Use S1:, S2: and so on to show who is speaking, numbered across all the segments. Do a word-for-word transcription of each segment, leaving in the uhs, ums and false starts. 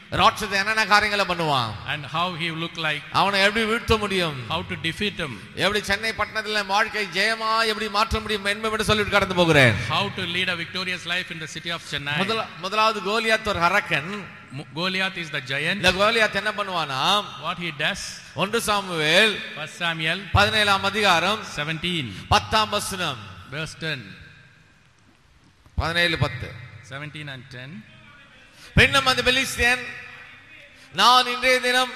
S1: ராட்சதன் என்னென்ன காரியங்களை பண்ணுவான்
S2: and how he look like,
S1: அவனை எப்படி வீழ்த்த முடியும்,
S2: how to defeat him,
S1: எப்படி சென்னை பட்டணத்துல வாழ்க்கை ஜெயமா எப்படி மாற்ற முடியும் என்பதை சொல்லிட்டு கடந்து போகிறேன்.
S2: how to lead a victorious life in the city of Chennai.
S1: முதலாவது கோலியாத் ஒரு அரக்கன்.
S2: Goliath is the giant.
S1: இந்த கோலியாத் என்ன பண்ணுவானா,
S2: what he does,
S1: ஒன்று சாமுவேல்
S2: First Samuel
S1: பதினேழாம் அதிகாரம்
S2: seventeen
S1: பத்தாம் வசனம்,
S2: verse ten,
S1: பதினேழு பத்து,
S2: seventeen and ten.
S1: பின்னும் அந்த பெலிஸ்தியன், நான் இன்றைய தினம்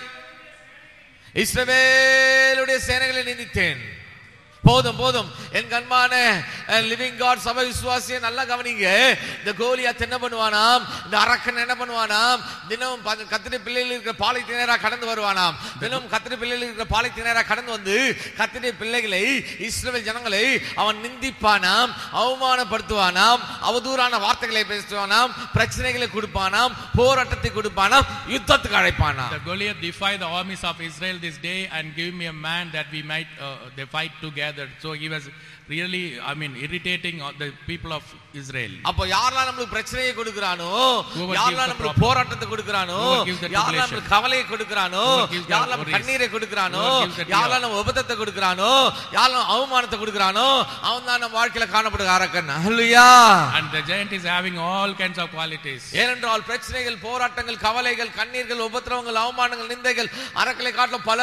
S1: இஸ்ரவேலுடைய சேனைகளை நிந்தித்தேன். போதும் போதும் என் கண்மான லிவிங் காட் சபை விசுவாசியை நல்லா கவனிங்க. இந்த கோலியாத் என்ன பண்ணுவானாம், இந்த அரக்கன் என்ன பண்ணுவானாம், தினம் கத்திரி பிள்ளைகள் இருக்கிற பாலை திணறா கடந்து வருவானாம். தினம் கத்திரி பிள்ளைகள் இருக்கிற பாலை திணறா கடந்து வந்து கத்திரி பிள்ளைகளை இஸ்ரவேல் ஜனங்களை அவன் நிந்திப்பானாம், அவமானப்படுத்துவானாம், அவதூறான வார்த்தைகளை பேசுவானாம், பிரச்சனைகளை கொடுப்பானாம், போராட்டத்தை கொடுப்பானாம், யுத்தத்துக்கு அழைப்பானாம்.
S2: The Goliath defy the armies of Israel this day and give me a man that we might uh, they fight together. So he was really, I mean, irritating the people of Israel.
S1: அப்ப யாரெல்லாம் நமக்கு பிரச்சனையை கொடுக்கறானோ, யாரெல்லாம் நமக்கு போராட்டத்தை கொடுக்கறானோ, யாரெல்லாம் நமக்கு கவலையை கொடுக்கறானோ, யாரெல்லாம் நமக்கு கண்ணீரை கொடுக்கறானோ, யாரெல்லாம் நமக்கு உபதத்தை கொடுக்கறானோ, யாரெல்லாம் அவமானத்தை கொடுக்கறானோ, அவன் தான் நம்ம வாழ்க்கையில காணப்படுகிற அரக்கன். ஹல்லேலூயா.
S2: And the giant is having all kinds of qualities.
S1: ஏனென்றால் பிரச்சனைகள், போராட்டங்கள், கவலைகள், கண்ணீர்கள், உபத்திரவங்கள், அவமானங்கள், நிந்தைகள் அரக்கலை காட்டிலும் பல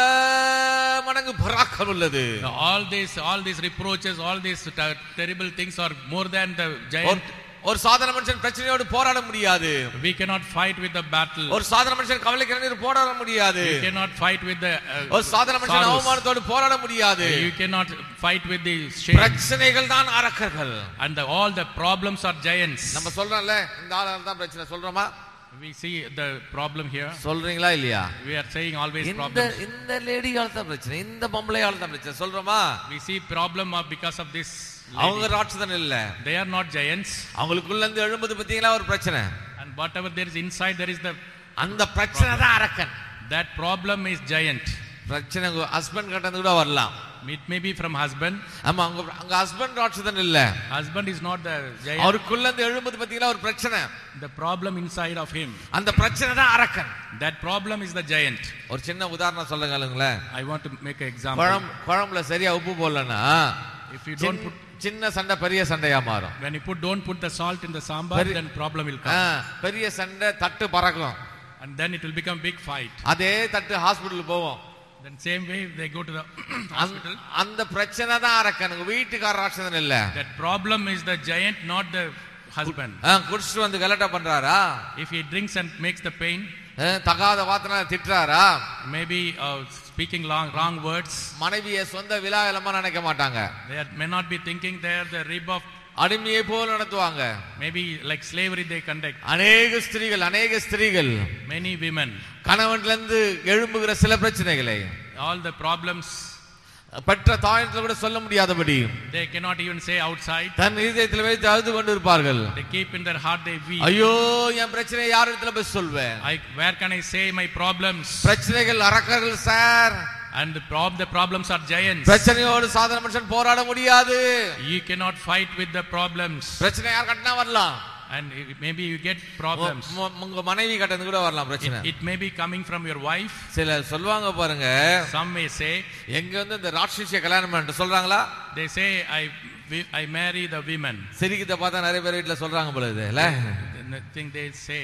S1: மடங்கு பராக்கிரமம் உள்ளது.
S2: All these all these reproaches, all these terrible things are more than the giant.
S1: ஒரு சாதாரண மனுஷன் பிரச்சனையோடு போராட முடியாது.
S2: We cannot fight with the battle.
S1: ஒரு சாதாரண மனுஷன் கவலைக்கு கண்ணீர் போராட முடியாது.
S2: We cannot fight with the uh,
S1: ஒரு சாதாரண மனுஷன் அவமானத்தோடு போராட முடியாது.
S2: You cannot fight with the shame.
S1: பிரச்சனைகள் தான் அரக்கர்கள்.
S2: And the, all the problems are giants.
S1: நம்ம சொல்றோம்ல, இந்த ஆளால தான் பிரச்சனை சொல்றோமா?
S2: We see the problem here.
S1: சொல்றீங்களா இல்லையா?
S2: We are saying always
S1: இந்த
S2: problems.
S1: இந்த லேடியால தான் பிரச்சனை, இந்த பொம்பளையால தான் பிரச்சனை சொல்றோமா?
S2: We see problem of because of this lady.
S1: அவங்க ராட்சதன் இல்ல.
S2: They are not giants.
S1: அவங்களுக்குள்ள இருந்து எழும்புது பத்திங்களா ஒரு பிரச்சனை.
S2: And whatever there is inside, there is the
S1: அந்த பிரச்சனை தான் அரக்கன்.
S2: That problem is giant.
S1: பிரச்சனை ஹஸ்பண்ட் கிட்ட இருந்து கூட வரலாம்.
S2: It may be from husband.
S1: ஆமா, அங்க அங்க ஹஸ்பண்ட் ராட்சதன் இல்ல.
S2: Husband is not the giant.
S1: அவருக்குள்ள இருந்து எழும்புது பத்திங்களா ஒரு பிரச்சனை.
S2: The problem inside of him.
S1: அந்த பிரச்சனை தான் அரக்கன்.
S2: That problem is the giant.
S1: ஒரு சின்ன உதாரணம் சொல்லுங்களே.
S2: I want to make an example.
S1: குழம்பு குழம்புல சரியா உப்பு போடலனா,
S2: if you don't put
S1: சின்ன சண்டை பெரிய சண்டையா மாறும்.
S2: When you put don't put the salt in the sambar, then problem will come.
S1: பெரிய சண்டை தட்டு பறக்கும்.
S2: And then it will become big fight.
S1: அதே தட்டு ஹாஸ்பிடல் போவோம்.
S2: Then same way they go to the hospital.
S1: அந்த பிரச்சனை தான் அரக்கன், வீட்டுக்கார ராட்சதன் இல்ல.
S2: That problem is the giant, not the husband.
S1: குடிச்சிட்டு வந்து கலட்டா பண்றாரா?
S2: If he drinks and makes the pain,
S1: தகாத வார்த்தை திட்டுறாரா?
S2: maybe uh, speaking long wrong words.
S1: மனைவியை சொந்த விலாயலமா நினைக்க மாட்டாங்க.
S2: They are, may not be thinking they are the rib of
S1: அடிமையை போல நடத்துவாங்க.
S2: maybe like slavery they conduct.
S1: அநேக ஸ்திரீகள் அநேக ஸ்திரீகள்
S2: many women
S1: கணவன்ல இருந்து எழும்புகிற சில பிரச்சனைகளை,
S2: all the problems
S1: பெற்ற தாயினத்துல கூட சொல்ல முடியாதபடி
S2: they cannot even say outside.
S1: தன் இதயத்தில் வைத்து அழுது கொண்டிருப்பார்கள்.
S2: They keep in their heart, they weep.
S1: ஐயோ என் பிரச்சனையை யார் இடத்துல போய் சொல்வேன்?
S2: I where can I say my problems?
S1: பிரச்சனைகள் அரக்கர்கள் sir.
S2: And the prob the problems are giants.
S1: பிரச்சனையோடு சாதாரண மனுஷன் போராட முடியாது.
S2: You cannot fight with the problems.
S1: பிரச்சனை யார் கட்டனா வரலாம்.
S2: And maybe you get problems.
S1: உங்க மனைவி கட்டந்து கூட வரலாம் பிரச்சனை.
S2: It may be coming from your wife.
S1: சில சொல்வாங்க பாருங்க,
S2: some may say
S1: எங்க வந்து இந்த ராட்சசிய கல்யாணம் பண்ணிட்டு சொல்றாங்களா?
S2: They say I I marry the women.
S1: சிரிக்கிட்ட பார்த்தா நிறைய பேர் வீட்ல சொல்றாங்க போல இது இல்ல.
S2: The thing they say.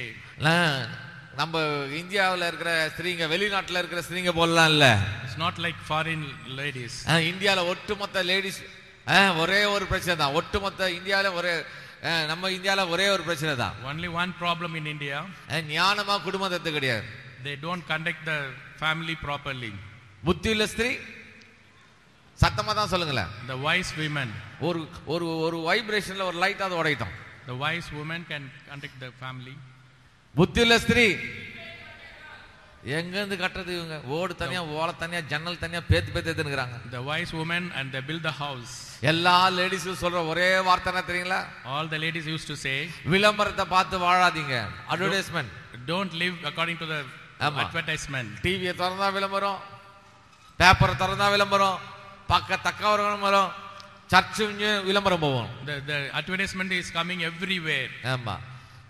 S1: நம்ம இந்தியாவுல இருக்கிற ஸ்திரீங்க வெளிநாட்டுல இருக்கிற ஸ்திரீங்க போலலாம் இல்ல.
S2: It's not like foreign ladies.
S1: இந்தியால ஒட்டுமொத்த லேடிஸ் ஒரே ஒரு பிரச்சனை தான். ஒட்டுமொத்த இந்தியால ஒரே நம்ம இந்தியால ஒரே ஒரு பிரச்சனை தான்.
S2: Only one problem in India.
S1: ஞானமா குடும்பத்தை கிடையாது.
S2: They don't conduct the family properly.
S1: புத்தியுள்ள ஸ்திரீ சத்தமா தான் சொல்லுங்களேன்.
S2: The wise women.
S1: ஒரு ஒரு ஒரு வைப்ரேஷன்ல ஒரு லைட் அது உடையட்டும்.
S2: The wise woman can conduct the family.
S1: புத்தியுள்ள ஸ்திரீ எங்க இருந்து கட்டறது இவங்க? ஓடு தனியா, ஓல தனியா, ஜன்னல் தனியா, பேத்து பேத்து எடுத்துக்கறாங்க.
S2: The wise woman and they build the house.
S1: எல்லா லேடிஸும் சொல்ற ஒரே வார்த்தை என்ன தெரியுங்களா?
S2: All the ladies used to say,
S1: விளம்பரத்தை பார்த்து வாழாதீங்க. Advertisement.
S2: Don't live according to the advertisement.
S1: டிவியை திறந்தா விளம்பரம், பேப்பரை திறந்தா விளம்பரம், பக்க தக்க விளம்பரம், சர்ச்சு விளம்பரம் போவோம்.
S2: The the advertisement is coming everywhere.
S1: ஆமா.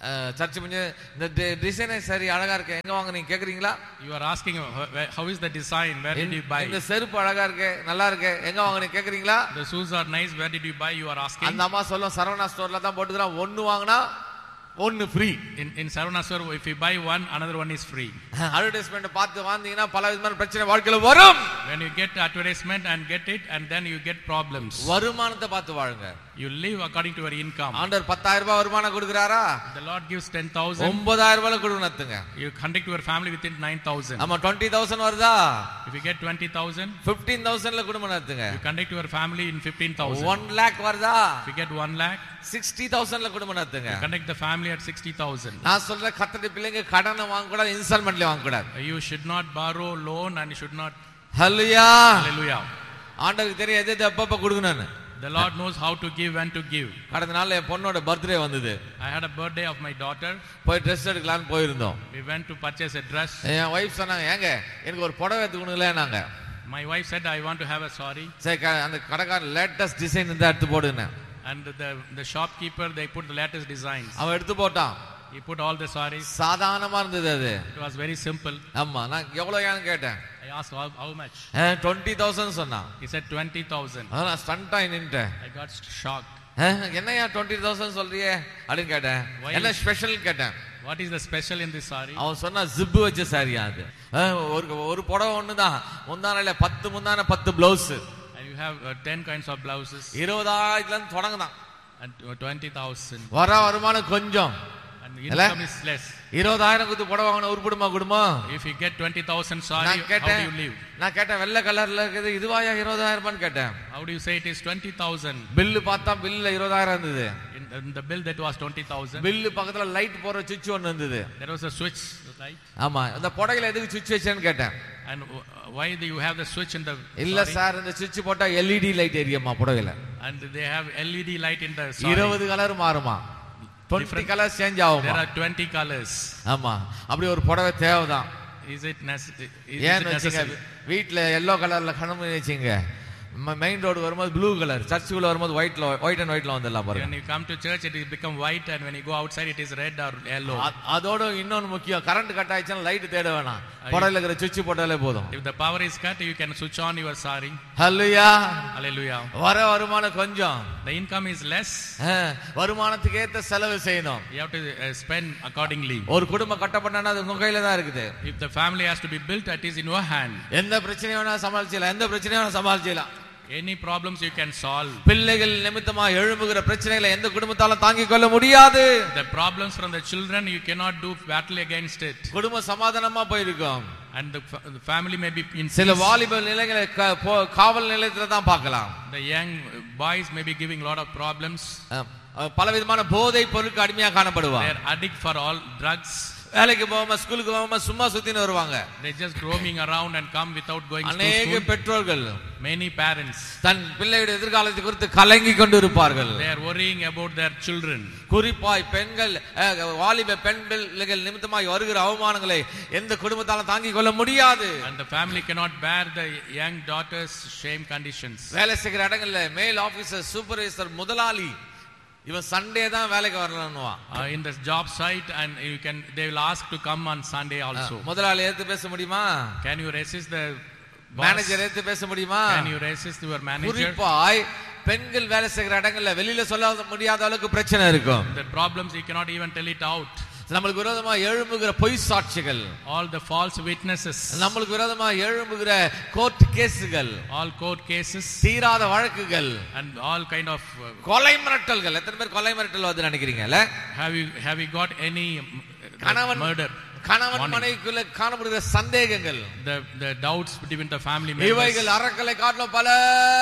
S1: சர்ச் பண்ணி இந்த டிசைனே சரி அழகா இருக்கு, எங்க வாங்க நீங்க கேக்குறீங்களா?
S2: You are asking how is the design, where did you buy?
S1: இந்த செருப்பு அழகா இருக்கு, நல்லா இருக்கு, எங்க வாங்க நீங்க கேக்குறீங்களா?
S2: The shoes are nice, where did you buy? You are asking.
S1: அந்த அம்மா சொல்லும் சரவணா ஸ்டோர்ல தான் போட்டுக்கறோம், ஒன்னு வாங்குனா ஒன்னு free.
S2: In in Saravana store, if you buy one, another one is free.
S1: Advertisement பார்த்து வாங்குனீங்கன்னா பல விதமான பிரச்சனை வாழ்க்கையில வரும்.
S2: When you get advertisement and get it, and then you get problems.
S1: வருமானத்தை பார்த்து வாழுங்க.
S2: You live according to your income.
S1: ஆண்டவர் பத்தாயிரம் ரூபாய் வருமானம் கொடுக்கறாரா?
S2: The Lord gives ten thousand.
S1: ஒன்பதாயிரம் ரூபாய் கொடுக்கணும்ங்க.
S2: You conduct your family within nine thousand.
S1: ஆமா twenty thousand வருதா?
S2: If you get twenty thousand,
S1: fifteen thousand ல குடும்பம் நடத்துங்க.
S2: you conduct your family in fifteen thousand.
S1: one lakh வருதா?
S2: If you get one lakh,
S1: sixty thousand ல குடும்பம் நடத்துங்க.
S2: you conduct the family at sixty thousand.
S1: நான் சொல்ற கர்த்தருடைய பிள்ளைங்க கடனை வாங்க கூடாது, இன்ஸ்டால்மென்ட்ல வாங்க கூடாது.
S2: You should not borrow loan and you should not.
S1: Hallelujah.
S2: Hallelujah.
S1: ஆண்டவருக்கு தெரியும் எது எது அப்பப்ப கொடுக்கணும்னு.
S2: The Lord knows how to give and to give.
S1: கடந்த நாள்ல என் பொண்ணோட பர்த்டே வந்தது.
S2: I had a birthday of my daughter.
S1: போய் Dress எடுக்கலாம்னு போயிருந்தோம்.
S2: We went to purchase a dress.
S1: N wife சொன்னாங்க, ஏங்க எனக்கு ஒரு புடவை எடுத்துக்கணும்லனாங்க.
S2: My wife said I want to have a saree.
S1: சரி அந்த கடைக்காரன் லேட்டஸ்ட் டிசைன் இருந்தா எடுத்து போடுங்க.
S2: And the the shopkeeper, they put the latest designs.
S1: அவன் எடுத்து போட்டான்.
S2: He put all the sarees.
S1: சாதாரணமா இருந்தது அது.
S2: It was very simple.
S1: ஆமா நான் எவ்வளவுன்னு கேட்டேன்.
S2: I asked how, how much.
S1: twenty thousand சொன்னான்.
S2: He said twenty thousand.
S1: நான் ஸ்டண்ட் ஆயி நின்னுட்டேன்.
S2: I got shocked.
S1: என்னையா twenty thousand சொல்றியே அப்படின்னு கேட்டேன். என்ன ஸ்பெஷல் கேட்டேன்.
S2: What is the special in this saree?
S1: அவன் சொன்னா ஜிப் வச்ச சாரியா அது. ஒரு ஒரு புடவை ஒண்ணுதான், முந்தானையில பத்து முந்தான பத்து blouse.
S2: And you have uh, ten kinds of blouses.
S1: இருபதாயிரத்துல இருந்து தொடங்குதான்.
S2: And twenty thousand.
S1: வர வருமானம் கொஞ்சம்.
S2: And income is less.
S1: இருபதாயிரம் கொடுத்து புடவை வாங்கின உருப்படுமா குடும்பம்?
S2: If you get twenty thousand saree, how do you live?
S1: நான் கேட்டேன் வெள்ளை கலர்ல இருக்குது இதுவாயா இருபதாயிரம் ரூபான்னு கேட்டேன்.
S2: How do you say it is twenty thousand?
S1: Bill பார்த்தா பில்ல இருபதாயிரம் இருந்தது.
S2: In, in the bill that was twenty thousand.
S1: Bill பக்கத்துல லைட் போற சுவிட்ச் ஒன்னு இருந்தது.
S2: There was a switch, right?
S1: ஆமா அந்த புடவையில எதுக்கு சுவிட்ச் வச்சேன்னு கேட்டேன்.
S2: And why do you have the switch in the
S1: இல்ல சார் இந்த சுவிட்ச் போட்டா L E D லைட் எரியுமா புடவையில.
S2: And they have L E D light in the saree.
S1: இருபது கலர் மாறுமா? twenty கலர்ஸ் சேஞ்ச் ஆகுமா?
S2: There are twenty colors.
S1: ஆமா அப்படி ஒரு புடவை தேவைதான்.
S2: Is it necessary?
S1: ஏன் வெச்சீங்க வீட்ல yellow கலர்ல கணமணி வெச்சீங்க, மெயின் ரோடு வரும்போது ப்ளூ கலர், சர்ச்சுக்குள்ள வரும்போது ஒயிட்ல ஒயிட் அண்ட் ஒயிட்ல வந்துடலாம் பாருங்க.
S2: When you come to church it will become white, and when you go outside it is red or yellow.
S1: அதோட இன்னொன்னு முக்கியம், கரண்ட் கட் ஆயிடுச்சுனா லைட் தேட வேணாம், புடவையில இருக்கிற சுவிட்ச் போட்டாலே போதும்.
S2: If the power is cut you can switch on your saree.
S1: Hallelujah.
S2: Hallelujah.
S1: வர வருமானம் கொஞ்சம்,
S2: The income is less.
S1: வருமானத்துக்கு ஏத்த செலவு செய்யணும்.
S2: You have to uh, spend accordingly.
S1: ஒரு குடும்பம் கட்டப்பட்டனா அது உங்க கையில தான் இருக்குது.
S2: If the family has to be built, it is in your hand.
S1: எந்த பிரச்சனையை வேணா சமாளிச்சலாம், எந்த பிரச்சனையை வேணா சமாளிச்சலாம்.
S2: Any problems you can solve.
S1: பிள்ளைகள் நிமித்தமா எழும்புகிற பிரச்சனைகளை எந்த குடும்பத்தால தாங்கிக் கொள்ள முடியாது.
S2: The problems from the children you cannot do battle against it.
S1: குடும்ப சமாதானமா போயிருக்கும்.
S2: And the, the family may be in
S1: சில வாலிப நிலைகளை காவல் நிலையத்துல தான் பார்க்கலாம்.
S2: The young boys may be giving lot of problems.
S1: பலவிதமான போதை பொருட்களுக்கு அடிமையா காணப்படுவாங்க.
S2: They are addict for all drugs.
S1: வேலைக்கு போகாம ஸ்கூலுக்கு போகாம சும்மா சுத்தின்னு வருவாங்க.
S2: They just roaming around and come without going to school.
S1: அநேக பெற்றோர்கள்,
S2: many parents,
S1: தன் பிள்ளையுடைய எதிர்காலத்தை குறித்து கலங்கி கொண்டு இருப்பார்கள்.
S2: They are worrying about their children.
S1: குறிப்பாய் பெண்கள், வாலிப பெண் பிள்ளைகள் நிமித்தமாய் வருகிற அவமானங்களை எந்த குடும்பத்தாலும் தாங்கிக் கொள்ள முடியாது.
S2: And the family cannot bear the young daughters' shame conditions.
S1: வேலை செய்கிற இடங்கள்ல மேல் ஆபீசர், சூப்பர்வைசர், முதலாளி இவன் சண்டே தான் வேலைக்கு வரணும்னுவான்.
S2: In the job site, and you can they will ask to come on Sunday also.
S1: முதலாளி ஏத்து பேச முடியுமா?
S2: Can you resist the
S1: manager ஏத்து பேச முடியுமா?
S2: Can you resist your manager?
S1: குறிப்பாய் பெண்கள் வேலை செய்கிற இடங்கள்ல வெளியில சொல்ல முடியாத அளவுக்கு பிரச்சனை இருக்கும்.
S2: The problems you cannot even tell it out.
S1: நமக்கு விரோதமா எழும்புகிற பொய் சாட்சிகள்,
S2: all the false witnesses,
S1: நமக்கு விரோதமா எழும்புகிற கோர்ட் கேஸ்கள்,
S2: all court cases,
S1: தீராத வழக்குகள்,
S2: and all kind of uh,
S1: கொலை மிரட்டல்கள். எத்தனை பேர் கொலை மிரட்டல் வந்து நினைக்கிறீங்கல?
S2: have you have you got any
S1: கணவன்
S2: murder,
S1: கணவன் மனைவிக்குள்ள காணப்படுகிற சந்தேகங்கள்,
S2: the the doubts between the family members,
S1: இவைகள் அரக்கலை காட்டிலும் பல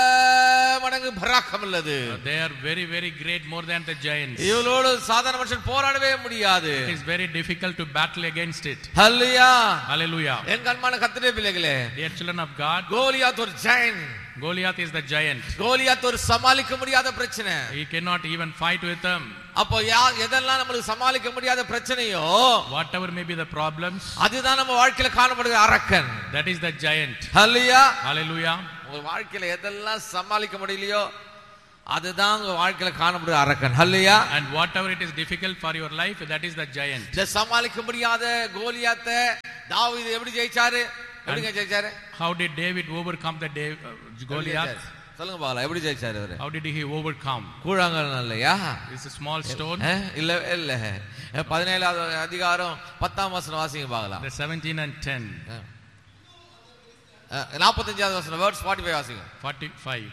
S1: மடங்கு பராக்கம் உள்ளது.
S2: They are very very great, more than the giants.
S1: இவளோடு சாதாரண மனுஷன் போராடவே முடியாது.
S2: It is very difficult to battle against it.
S1: Hallelujah.
S2: Hallelujah.
S1: என் கண்மான கர்த்தருடைய பிள்ளைகளே,
S2: dear children of God,
S1: Goliath ஒரு giant.
S2: Goliath is the giant.
S1: Goliath ஒரு சமாளிக்க முடியாத பிரச்சனை.
S2: He cannot even fight with them.
S1: அப்போ எதெல்லாம் நமக்கு சமாளிக்க முடியாத பிரச்சனையோ,
S2: whatever may be the problems,
S1: அதுதான் நம்ம வாழ்க்கையில காணப்படுகிற அரக்கன்.
S2: that is the giant.
S1: Hallelujah.
S2: Hallelujah.
S1: உங்க வாழ்க்கையில எதெல்லாம் சமாளிக்க முடியலையோ அதுதான் உங்க வாழ்க்கையில காணப்படுற அரக்கன். ஹல்லேலூயா.
S2: And whatever it is difficult for your life, that is the giant.
S1: இந்த சமாளிக்க முடியாத கோலியாத்தை தாவீது எப்படி ஜெயிச்சாரு? எப்படிங்க ஜெயிச்சாரு?
S2: How did David overcome the Dav- uh, Goliath?
S1: சொல்லுங்க பாக்கலாம், எப்படி ஜெயிச்சாரு அவரு?
S2: How did he overcome?
S1: கூழாங்கல் இல்லையா?
S2: It's a small stone.
S1: இல்ல இல்ல பதினேழாவது அதிகாரம் பத்தாம் வசனம் வாசிங்க பார்க்கலாம்.
S2: The seventeen and ten.
S1: நாற்பத்தஞ்சாவது வசனம் வேர்ட்ஸ் forty-five வாசிங்க.
S2: forty-five.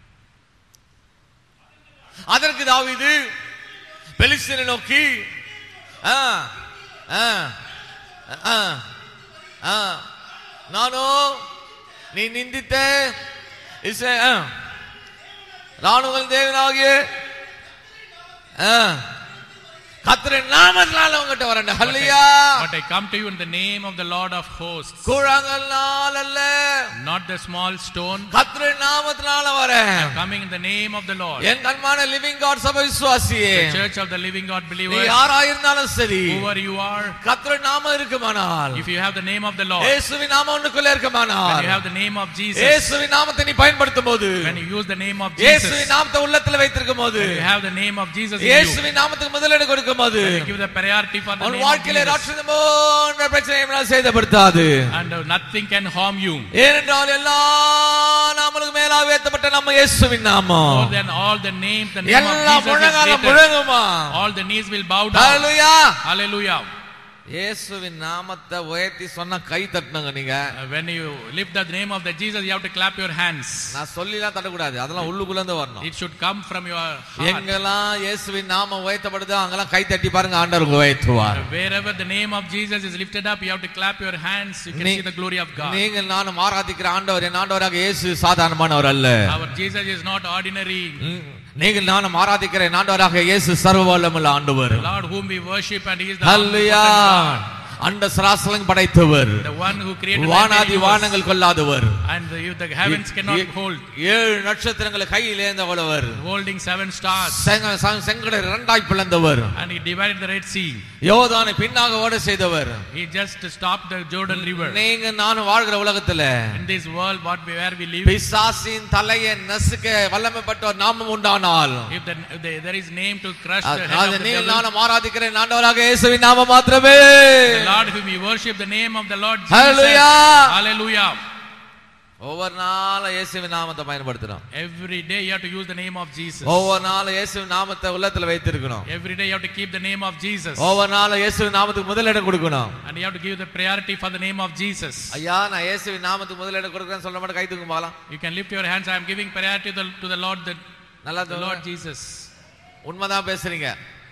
S1: அதற்கு தாவீது பெலிஸ்தரை நோக்கி ஆ ஆ ஆ ஆ நானோ நீ நிந்தித்த இஸ்ரவேல் ராணுவங்களின் தேவனாகிய கர்த்தரின் நாமத்தினால உங்ககிட்ட வரேன். ஹல்லேலூயா.
S2: But I come to you in the name of the Lord of hosts.
S1: கூழாங்கல்னால அல்ல,
S2: not the small stone.
S1: கர்த்தரின் நாமத்தினால வரேன்.
S2: I'm coming in the name of the Lord.
S1: N கண்மான living God சபை விசுவாசியே,
S2: the church of the living God believers,
S1: நீ யாராயிருந்தாலும் சரி,
S2: whoever you are,
S1: கர்த்தரின் நாமம் இருக்குமானால்,
S2: if you have the name of the Lord,
S1: இயேசுவின் நாமம் உனக்குள்ள இருக்குமானால்,
S2: when you have the name of Jesus,
S1: இயேசுவின் நாமத்தை நீ பயன்படுத்தும்போது,
S2: when you use the name of Jesus,
S1: இயேசுவின் நாமத்தை உள்ளத்தில் வைத்திருக்கும்போது,
S2: when you have the name of Jesus in you,
S1: இயேசுவின் நாமத்துக்கு முதலிடம் கொடுக்கும்போது,
S2: give the priority for the
S1: உன்
S2: name of
S1: வாழ்க்கையில
S2: Jesus,
S1: ராட்சதமோ என்ற பிரச்சனையை சேதப்படுத்தாது.
S2: and uh, nothing can harm you.
S1: ஏனென்றால் எல்லா நாமங்களுக்கு மேலாக உயர்த்தப்பட்ட நம்ம இயேசுவின் நாமம்,
S2: more than all the names, the name of
S1: எல்லா
S2: Jesus is
S1: முழங்காலும்
S2: greater.
S1: முழங்குமா,
S2: all the knees will bow down.
S1: Hallelujah.
S2: Hallelujah.
S1: இயேசுவின் நாமத்தை உயர்த்தி சொன்னா கை தட்டணுங்க நீங்க.
S2: Uh, when you lift the name of the Jesus, you have to clap your hands.
S1: நான் சொல்லிலாம் தட்டக்கூடாது, அதெல்லாம் உள்ளுக்குள்ள இருந்து வரணும்.
S2: It should come from your heart.
S1: எங்கெல்லாம் இயேசுவின் நாமம் உயர்த்தப்படுதோ அங்கெல்லாம் கை தட்டி பாருங்க, ஆண்டவர் உங்களை உயர்த்துவார்.
S2: Wherever the name of Jesus is lifted up, you have to clap your hands. You can see the glory of God.
S1: நீங்கள் நானும் ஆராதிக்கிற ஆண்டவர் என் ஆண்டவராக இயேசு சாதாரணமானவர் அல்ல.
S2: Our Jesus is not ordinary.
S1: நீங்கள் நானும் ஆராதிக்கிற என் ஆண்டவராக இயேசு சர்வ வல்லமையுள்ள ஆண்டவர்.
S2: The Lord whom we worship, and he is the
S1: ஹல்லேலூயா. அண்ட சராசரங்களை படைத்தவர்,
S2: the one who created
S1: வானாதி வானங்கள் கொள்ளாதவர்,
S2: and the, the heavens cannot hold,
S1: ஏழு நட்சத்திரங்களை கையில் ஏந்தவளவர்,
S2: holding seven stars,
S1: செங்கடலை இரண்டாய் பிளந்தவர்,
S2: and he divided the Red Sea.
S1: யோர்தானை பின்னாக ஓட செய்தவர்.
S2: He just stopped the Jordan River.
S1: நீங்க நானும் வாழ்கிற உலகத்துல,
S2: in this world what we, where we live,
S1: பிசாசின் தலையை நசுக்க வல்லமைப்பட்ட ஒரு நாமம் உண்டானால்,
S2: if, the, if the, there is name to crush the head
S1: அது
S2: of the
S1: நீங்கள்
S2: devil,
S1: நானும் ஆராதிக்கிற ஆண்டவராக இயேசுவின் நாமம் மாத்திரமே.
S2: the Lord whom we worship, the name of the Lord Jesus.
S1: Hallelujah.
S2: Hallelujah.
S1: ஒவ்வொரு நாளும் இயேசுவின் நாமத்தை பயன்படுத்தணும்.
S2: Every day you have to use the name of Jesus.
S1: ஒவ்வொரு நாளும் இயேசுவின் நாமத்தை உள்ளத்துல வைத்திருக்கணும்.
S2: Every day you have to keep the name of Jesus.
S1: ஒவ்வொரு நாளும் இயேசுவின் நாமத்துக்கு முதலிடம் கொடுக்கணும்.
S2: And you have to give the priority for the name of Jesus.
S1: ஐயா நான் இயேசுவின் நாமத்துக்கு முதலிடம் கொடுக்கிறேன்னு சொல்ல மாட்டேன், கை தூக்கு பாலாம்.
S2: You can lift your hands. I am giving priority to the, to the Lord, the,
S1: நல்லா
S2: the Lord Jesus.
S1: உண்மைதான் பேசுறீங்க.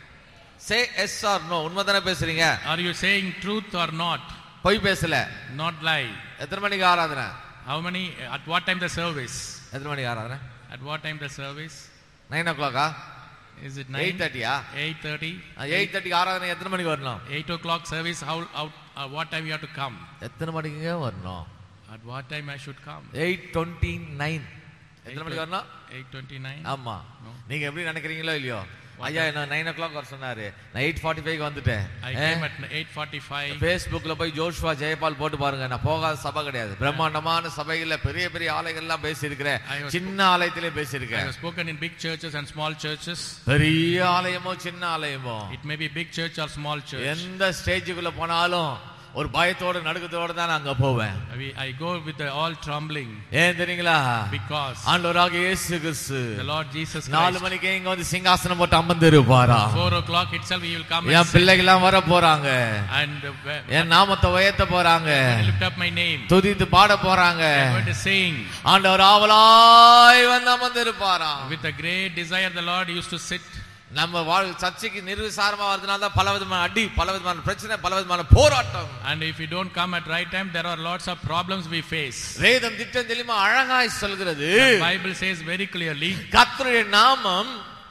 S1: Say yes or no. உண்மைதானே பேசுறீங்க?
S2: Are you saying truth or not?
S1: பொய் பேசல.
S2: Not lie.
S1: எத்தனை மணிக்கு ஆராதனை?
S2: How many? At what time the service?
S1: எத்தனை மணிக்கு ஆராதனை?
S2: At what time the service?
S1: nine o'clock ah?
S2: Is it nine?
S1: eight thirty ah?
S2: eight thirty.
S1: eight thirty ஆராதனை எத்தனை மணிக்கு வரணும்?
S2: eight o'clock service. How out? Uh, what time you have to come?
S1: எத்தனை மணிக்கு வரணும்?
S2: At what time I should come?
S1: eight twenty-nine. எத்தனை மணிக்கு வரணும்?
S2: eight twenty-nine.
S1: ஆமா. நீங்க எப்படி நினைக்கிறீங்களோ இல்லையோ, ஐயா நான் nine o'clock வர சொன்னாரு, நான் eight forty-five க்கு வந்துட்டேன்.
S2: I came at eight forty-five.
S1: Facebookல போய் ஜோஷுவா ஜெயபால் போட்டு பாருங்க, நான் போகாத சபை கிடையாது. பிரம்மாண்டமான சபைகள்ல பெரிய பெரிய ஆலயங்கள்லாம் பேசி இருக்கிறேன், சின்ன ஆலயத்திலே பேசி
S2: I
S1: இருக்கேன்.
S2: have spoken in big churches and small churches.
S1: பெரிய ஆலயமோ சின்ன ஆலயமோ,
S2: It may be big church or small church.
S1: எந்த ஸ்டேஜுக்குள்ள போனாலும் ஒரு பயத்தோட நடுக்கத்தோட தான் அங்க போவேன்.
S2: I go with the all trembling.
S1: ஏன் தெரியுங்களா?
S2: Because
S1: ஆண்டவராகிய இயேசு கிறிஸ்து
S2: the Lord Jesus Christ,
S1: நாலு மணிக்கு இங்க வந்து சிங்காசனம் போட்டு அமர்ந்து இருப்பாரா.
S2: four o'clock itself he will come
S1: N
S2: and sit,
S1: பிள்ளைகள்லாம் வர போறாங்க,
S2: and uh,
S1: என் நாமத்தை உயர்த்த போறாங்க,
S2: lift up my name,
S1: துதித்து பாட போறாங்க.
S2: I'm going to sing.
S1: ஆண்டவர் ஆவலாய் வந்து அமர்ந்து இருப்பாரா.
S2: With a great desire the Lord used to sit.
S1: நம்ம வாழ் சர்ச்சைக்கு நிர்விசாரமா வரதுனால தான் பல விதமான அடி, பல விதமான பிரச்சனை, பல விதமான போராட்டம்.
S2: And if you don't come at right time, there are lots of problems we face.
S1: வேதம் திட்டம் தெளிவா அழகாய் சொல்கிறது.
S2: The Bible says very clearly,
S1: கர்த்தருடைய நாமம்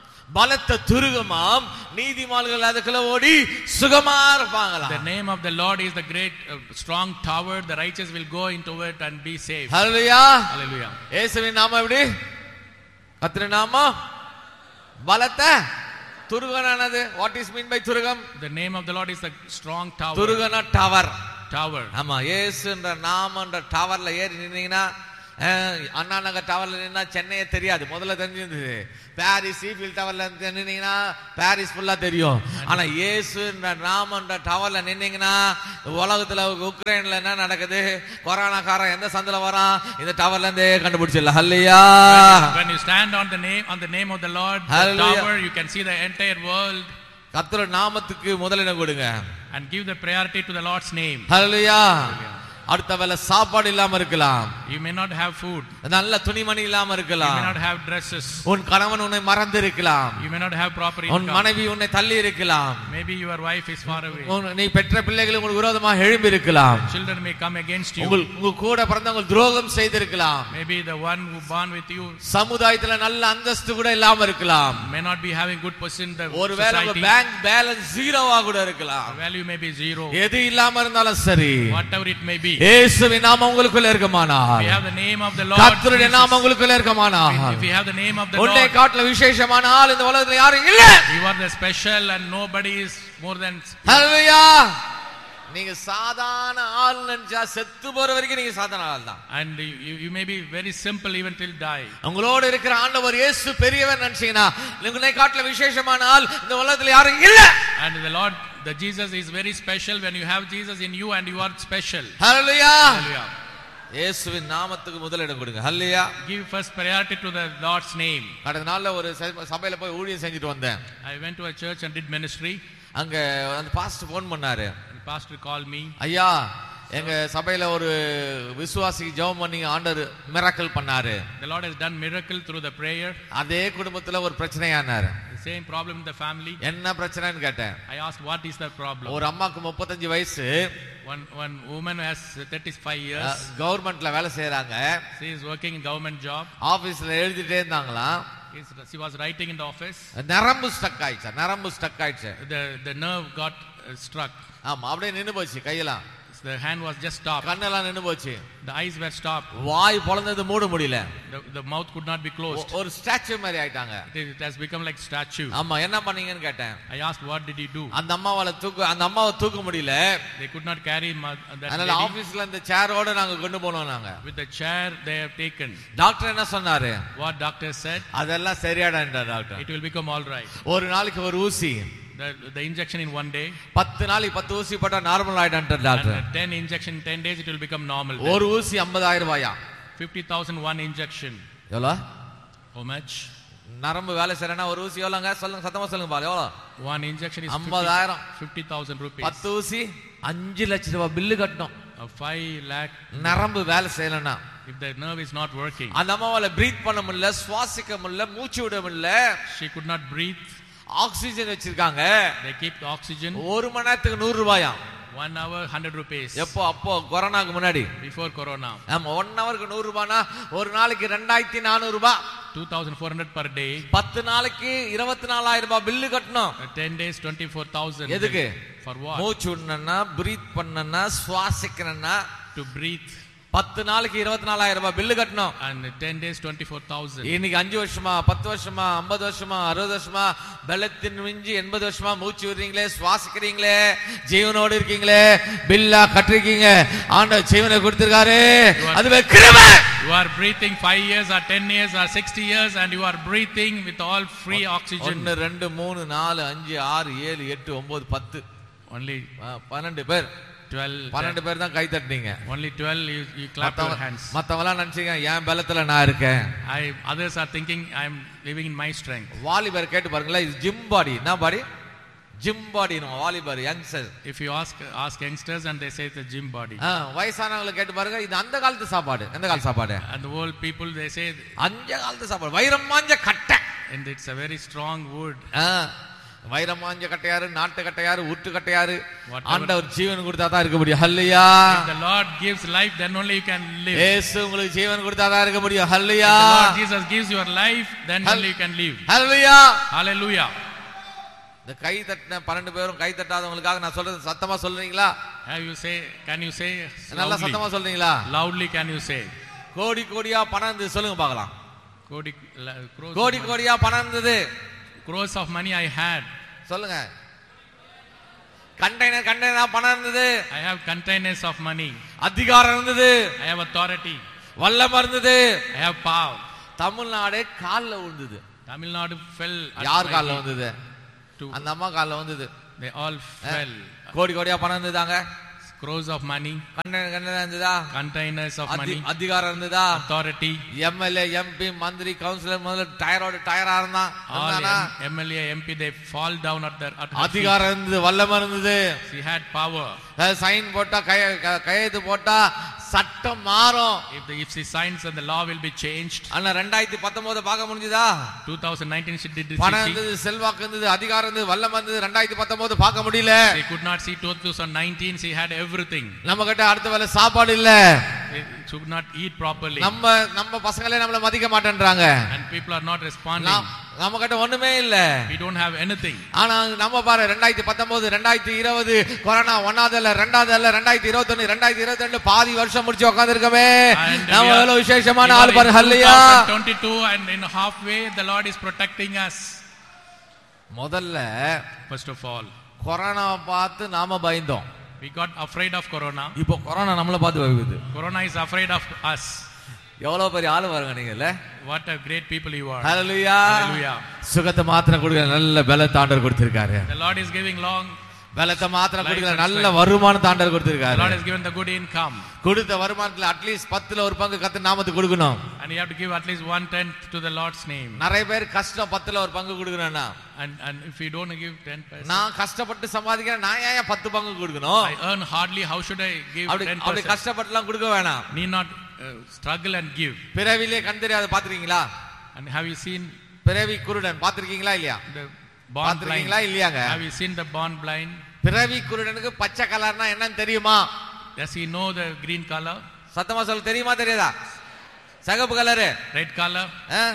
S1: பலத்த துருகமாம், நீதிமான்கள் அதுக்குள்ள ஓடி சுகமா இருப்பாங்களா.
S2: the name of the Lord is the great uh, strong tower, the righteous will go into it and be safe.
S1: Hallelujah.
S2: Hallelujah.
S1: இயேசுவின் நாமம் எப்படி? கர்த்தருடைய நாமம் பலத்த துருகனானது. What is mean by Thurugam?
S2: The name of the Lord is the strong tower.
S1: துருகனா tower.
S2: Tower.
S1: ஆமா, இயேசுன்ற நாமன்ற டவர்ல ஏறி நின்னீங்கன்னா அண்ணா நகர் டவர்ல நின்னா சென்னையே தெரியாது. முதல்ல தெரிஞ்சிருந்தது. பாரிஸ் ஈஃபில் டவர்ல நின்னீங்கன்னா பாரிஸ் ஃபுல்லா தெரியும். ஆனா இயேசு நாமன்ற டவர்ல நின்னீங்கன்னா உலகத்துல உக்ரைன்ல என்ன நடக்குது, கொரோனாக்காரன் எந்த சந்தில வரான், இந்த டவர்ல இருந்தே கண்டுபிடிச்சிடலாம். ஹல்லேலூயா.
S2: When you stand on the name on the name of the Lord, the tower, you can see the entire world.
S1: கர்த்தருடைய நாமத்துக்கு முதலிடம் கொடுங்க.
S2: And give the priority to the Lord's name.
S1: ஹல்லேலூயா. அடுத்த வேளை சாப்பாடு இல்லாம இருக்கலாம்.
S2: You may not have food.
S1: நல்ல துணிமணி இல்லாம இருக்கலாம்.
S2: You may not have dresses.
S1: உன் கணவன் உன்னை மறந்து இருக்கலாம்.
S2: You may not have proper income.
S1: உன் மனைவி உன்னை தள்ளி இருக்கலாம்.
S2: Maybe your wife is far away.
S1: நீ பெற்ற பிள்ளைகள் உங்களுக்கு விரோதமாக எழும்பி இருக்கலாம்.
S2: Children may come against you.
S1: உங்க கூட பிறந்தவங்க துரோகம் செய்திருக்கலாம்.
S2: Maybe the one who born with you
S1: சமுதாயத்துல நல்ல அந்தஸ்து கூட இல்லாம இருக்கலாம்.
S2: may not be having good position in the
S1: ஒருவேளை உங்க பேங்க் பேலன்ஸ் ஜீரோவா கூட இருக்கலாம்.
S2: value may be zero.
S1: எது இல்லாம இருந்தாலும் சரி,
S2: whatever it may be,
S1: இயேசுவின் நாமம் உங்களுக்குள்ள இருக்குமானால்,
S2: we have the name of the Lord,
S1: கர்த்தருடைய நாமம் உங்களுக்குள்ள இருக்குமானால்,
S2: if we have the name of the Lord,
S1: உன்னை காட்டில விசேஷமானால் இந்த உலகத்துல யாரும் இல்ல.
S2: you are the special and nobody is more than.
S1: ஹல்லேலூயா. நீங்க சாதாரண ஆள் நினைச்சா செத்து போற வரைக்கும் நீங்க சாதாரண ஆள் தான்.
S2: And you, you may be very simple even till die.
S1: உங்களோட இருக்கிற ஆண்டவர் இயேசு பெரியவர் நினைச்சீங்கன்னா உன்னை காட்டில விசேஷமான ஆள் இந்த உலகத்துல யாரும் இல்ல.
S2: And the Lord, the Jesus is very special. When you have Jesus in you and you are special.
S1: Hallelujah.
S2: Hallelujah.
S1: இயேசுவின் நாமத்துக்கு முதலிடம் கொடுங்க. ஹல்லேலூயா.
S2: Give first priority to the Lord's name.
S1: கடந்த நாள்ல ஒரு சபையில போய் ஊழியம் செஞ்சுட்டு வந்தேன்.
S2: I went to a church and did ministry.
S1: அங்க அந்த பாஸ்டர் ஃபோன் பண்ணாரு.
S2: The pastor called me.
S1: ஐயா, எங்க சபையில ஒரு விசுவாசி ஜெபம் பண்ணி ஆண்டவர் மிராக்கிள் பண்ணாரு.
S2: The Lord has done miracle through the prayer.
S1: அதே குடும்பத்துல ஒரு பிரச்சனையானாரு.
S2: The same problem in the family.
S1: என்ன பிரச்சனைன்னு கேட்டேன்.
S2: I asked what is the problem.
S1: ஒரு அம்மாக்கு முப்பத்தஞ்சு வயசு.
S2: One one woman has thirty-five years.
S1: கவர்மெண்ட்ல வேலை செய்யறாங்க.
S2: She is working in government job.
S1: ஆபீஸ்ல எழுதிட்டே இருந்தாங்களா.
S2: She was writing in the office.
S1: நரம்பு ஸ்டக் ஆயிடுச்சு. நரம்பு ஸ்டக் ஆயிடுச்சு.
S2: The the nerve got uh, struck.
S1: ஆமா, அப்படியே நின்னு போச்சு கையெல்லாம்.
S2: The hand was just stopped.
S1: கண்ணெல்லாம் நின்னு போச்சு.
S2: The eyes were stopped.
S1: வாய் பொளந்தது மூட முடியல.
S2: The, the mouth could not be closed.
S1: ஒரு ஸ்டாச்சு மாதிரி ஆயிட்டாங்க.
S2: It has become like statue.
S1: ஆமா, என்ன பண்ணீங்கன்னு கேட்டேன்.
S2: I asked what did he do.
S1: அந்த அம்மாவால தூக்க அந்த அம்மாவை தூக்க முடியல.
S2: They could not carry that
S1: அதனால
S2: lady.
S1: ஆபீஸ்ல அந்த சேரோட நாங்க கொண்டு போனோம். நாங்க
S2: With the chair they have taken.
S1: Doctor என்ன சொன்னாரு?
S2: What doctor said?
S1: அதெல்லாம் சரியாடான்றார் doctor.
S2: It will become all right.
S1: ஒரு நாளைக்கு ஒரு ஊசி.
S2: The, the injection in one day.
S1: பத்து நாளைக்கு பத்து ஊசி போட்டா normal ஆயிடான்றார் doctor.
S2: And ten injection in ten days it will become normal.
S1: ஒரு ஊசி ஐம்பதாயிரம் ரூபாயா?
S2: fifty thousand one injection.
S1: எவ்வளவு?
S2: How much?
S1: நரம்பு வேலை செய்யறனா ஒரு ஊசி எவ்வளவுங்க? சொல்லுங்க, சத்தமா சொல்லுங்க பாரு. எவ்வளவு?
S2: One injection is
S1: ஐம்பதாயிரம்.
S2: fifty thousand rupees.
S1: பத்து ஊசி அஞ்சு லட்சம் ரூபாய் பில்லு கட்டணும்.
S2: five lakh.
S1: நரம்பு வேலை செய்யலனா,
S2: if the nerve is not working,
S1: அந்த அம்மாவால பிரீத் பண்ண முடியல, சுவாசிக்க முடியல, மூச்சு விட முடியல.
S2: she could not breathe.
S1: Oxygen வச்சிருக்காங்க.
S2: They keep the oxygen.
S1: ஒரு மணி நேரத்துக்கு நூறு ரூபாயா?
S2: one hour one hundred rupees.
S1: எப்போ? அப்போ கொரோனாக்கு முன்னாடி.
S2: Before corona.
S1: ஆமா, ஒன் ஹவருக்கு நூறு ரூபானா ஒரு நாளைக்கு ரெண்டாயிரத்தி நானூறு ரூபாய்.
S2: two thousand four hundred per day.
S1: பத்து நாளைக்கு இருபத்தி நாலாயிரம் ரூபாய் பில்லு கட்டணும்.
S2: ten days twenty-four thousand.
S1: எதுக்கு?
S2: For what?
S1: மூச்சு விடணும்னா, பிரீத் பண்ணணும்னா, சுவாசிக்கணும்னா.
S2: To breathe.
S1: பத்து நாளைக்கு இருபத்தி நாலாயிரம் ரூபாய் பில்லு கட்டணும்.
S2: And ten days twenty-four thousand.
S1: இன்னைக்கு அஞ்சு வருஷமா, பத்து வருஷமா, ஐம்பது வருஷமா, அறுபது வருஷமா, பலத்தின் மிஞ்சி எண்பது வருஷமா மூச்சு விடுறீங்களே, சுவாசிக்கிறீங்களே, ஜீவனோடு இருக்கீங்களே, பில்லா கட்டிருக்கீங்க. ஆண்டவர் ஜீவனை கொடுத்திருக்காரு. அதுவே கிருபை.
S2: You are breathing five years or ten years or sixty years and you are breathing with all free oxygen.
S1: ஒன்னு ரெண்டு மூணு நாலு அஞ்சு ஆறு ஏழு எட்டு ஒன்பது பத்து.
S2: Only
S1: பன்னெண்டு பேர்.
S2: twelve.
S1: பன்னெண்டு பேர் தான் கை தட்டினீங்க.
S2: Only twelve you, you clap your hands.
S1: மத்தவங்கலாம் நினைச்சீங்க என் பலத்துல நான் இருக்கேன்.
S2: I others are thinking I am living in my strength.
S1: வாலிபர் கேட்டு பாருங்களேன், இது ஜிம் பாடி. என்ன பாடி? Gym body. நம்ம வாலிபர் youngster.
S2: If you ask ask youngsters and they say it's a gym body.
S1: வயசானவங்களை கேட்டு பாருங்க, இது அந்த காலத்து சாப்பாடு. எந்த காலத்து சாப்பாடு?
S2: And the old people they say
S1: அந்த காலத்து சாப்பாடு. வைரம் மாஞ்ச கட்டை.
S2: and it's a very strong wood.
S1: வைரம் மாஞ்ச கட்டையாரு, நாட்டு கட்டையாரு, ஊட்டு கட்டையாரு. ஆண்டவர் ஜீவன் கொடுத்தா தான் இருக்க முடியும். ஹல்லேலூயா.
S2: If the Lord gives life then only you can live.
S1: இயேசு உங்களுக்கு ஜீவன் கொடுத்தா தான் இருக்க முடியும். ஹல்லேலூயா.
S2: If the Lord Jesus gives your life then only you can live.
S1: Hallelujah.
S2: Hallelujah.
S1: இந்த கை தட்டின பன்னெண்டு பேரும் கை தட்டாதவங்களுக்காக நான் சொல்றது சத்தமா சொல்றீங்களா?
S2: Have you say can you say
S1: நல்லா சத்தமா சொல்றீங்களா?
S2: Loudly can you say?
S1: கோடி கோடியா பணம் இருந்தது சொல்லுங்க பார்க்கலாம்.
S2: கோடி crores
S1: கோடி கோடியா பணம் இருந்தது.
S2: crores of money I had.
S1: சொல்லுங்க. கண்டெய்னர் கண்டெய்னர் பணம் இருந்தது.
S2: I have containers of money.
S1: அதிகாரம் இருந்தது.
S2: I have authority.
S1: வல்லமை இருந்தது.
S2: I have power.
S1: தமிழ்நாடே கால்ல விழுந்தது.
S2: Tamil Nadu fell.
S1: யார் கால்ல வந்தது?
S2: To
S1: அந்த அம்மா கால்ல வந்தது.
S2: they all fell.
S1: கோடி கோடியா பணம் இருந்ததாங்க.
S2: Crores of money.
S1: கண்ண இருந்ததா?
S2: Containers of money.
S1: அதிகாரம் இருந்ததா?
S2: Authority.
S1: எம்எல்ஏ எம்பி மந்திரி கவுன்சிலர் முதல்ல டயரோட டயரா இருந்தான்.
S2: All M L A M P they fall down at their at
S1: அதிகாரம் இருந்தது, வல்லமை இருந்தது.
S2: She had power.
S1: சைன் போட்டா கையெழுத்து போட்டா சட்டம் மாறும்.
S2: If the if she signs and the law will be changed.
S1: ஆனா ரெண்டாயிரத்து பத்தொன்பது பார்க்க முடிஞ்சதா?
S2: twenty nineteen she did this.
S1: பணம் இருந்தது, செல்வாக்கு இருந்தது, அதிகாரம் இருந்தது, வல்லமை இருந்தது. ரெண்டாயிரத்து பத்தொன்பது பார்க்க முடியல.
S2: They could not see. twenty nineteen she had everything.
S1: நம்ம கிட்ட அடுத்த வேளை சாப்பாடு இல்ல.
S2: They should not eat properly.
S1: நம்ம நம்ம பசங்களே நம்மள மதிக்க மாட்டேன்றாங்க.
S2: And people are not responding.
S1: நம்ம கிட்ட ஒண்ணுமே இல்ல.
S2: We don't have anything.
S1: ஆனா நம்ம பாரு ரெண்டாயிரத்து பத்தொன்பது ரெண்டாயிரத்து இருபது கொரோனா ஒன்னாவது இல்ல ரெண்டாவது இல்ல ரெண்டாயிரத்து இருபத்தி ஒன்று ரெண்டாயிரத்து இருபத்தி ரெண்டு பாதி வருஷம் முடிச்சு உட்கார்ந்திருக்கோமே. நம்ம எவ்வளவு விசேஷமான ஆள் பாரு. ஹல்லேலூயா.
S2: twenty twenty-two and in halfway the Lord is protecting us.
S1: முதல்ல
S2: first of all
S1: கொரோனா பார்த்து நாம பயந்தோம்.
S2: we got afraid of corona.
S1: இப்போ கொரோனா நம்மள பார்த்து பயப்படுது.
S2: Corona is afraid of us.
S1: எவ்வளவு பெரிய ஆளு பாருங்க நீங்கல்ல.
S2: What a great people you are.
S1: Hallelujah.
S2: Hallelujah.
S1: சுகத்தை மாத்திரம் கொடுக்கிற நல்ல பலத்தை ஆண்டவர் கொடுத்திருக்காரு.
S2: The Lord is giving long.
S1: பலத்தை மாத்திரம் கொடுக்கிற நல்ல வருமானத்தை ஆண்டவர் கொடுத்திருக்காரு.
S2: The Lord has given the good income.
S1: கொடுத்த வருமானத்துல அட்லீஸ்ட் பத்துல ஒரு பங்கு கர்த்தர் நாமத்துக்கு கொடுக்கணும்.
S2: And you have to give at least one tenth to the Lord's name.
S1: நிறைய பேர் கஷ்டம் பத்துல ஒரு பங்கு கொடுக்கறேன்னா.
S2: And and if you don't give ten percent.
S1: நான் கஷ்டப்பட்டு சம்பாதிக்கிறேன், நான் ஏன் பத்து பங்கு கொடுக்கணும்?
S2: I earn hardly, how should I give ten percent?
S1: அப்படி கஷ்டப்பட்டுலாம் கொடுக்க வேணாம்.
S2: Need not uh, struggle and give.
S1: பிறவிலே கண் தெரியாத பாத்துறீங்களா?
S2: And have you seen
S1: பிறவி குருடன் பாத்துறீங்களா இல்லையா?
S2: the born blind?
S1: இல்லையாங்க?
S2: Have you seen the born blind?
S1: பிறவி குருடனுக்கு பச்சை கலர்னா என்னன்னு தெரியுமா?
S2: Does he know the green color?
S1: சத்தமா சொல்ல தெரியுமா தெரியாதா? சிகப்பு கலரு,
S2: red color,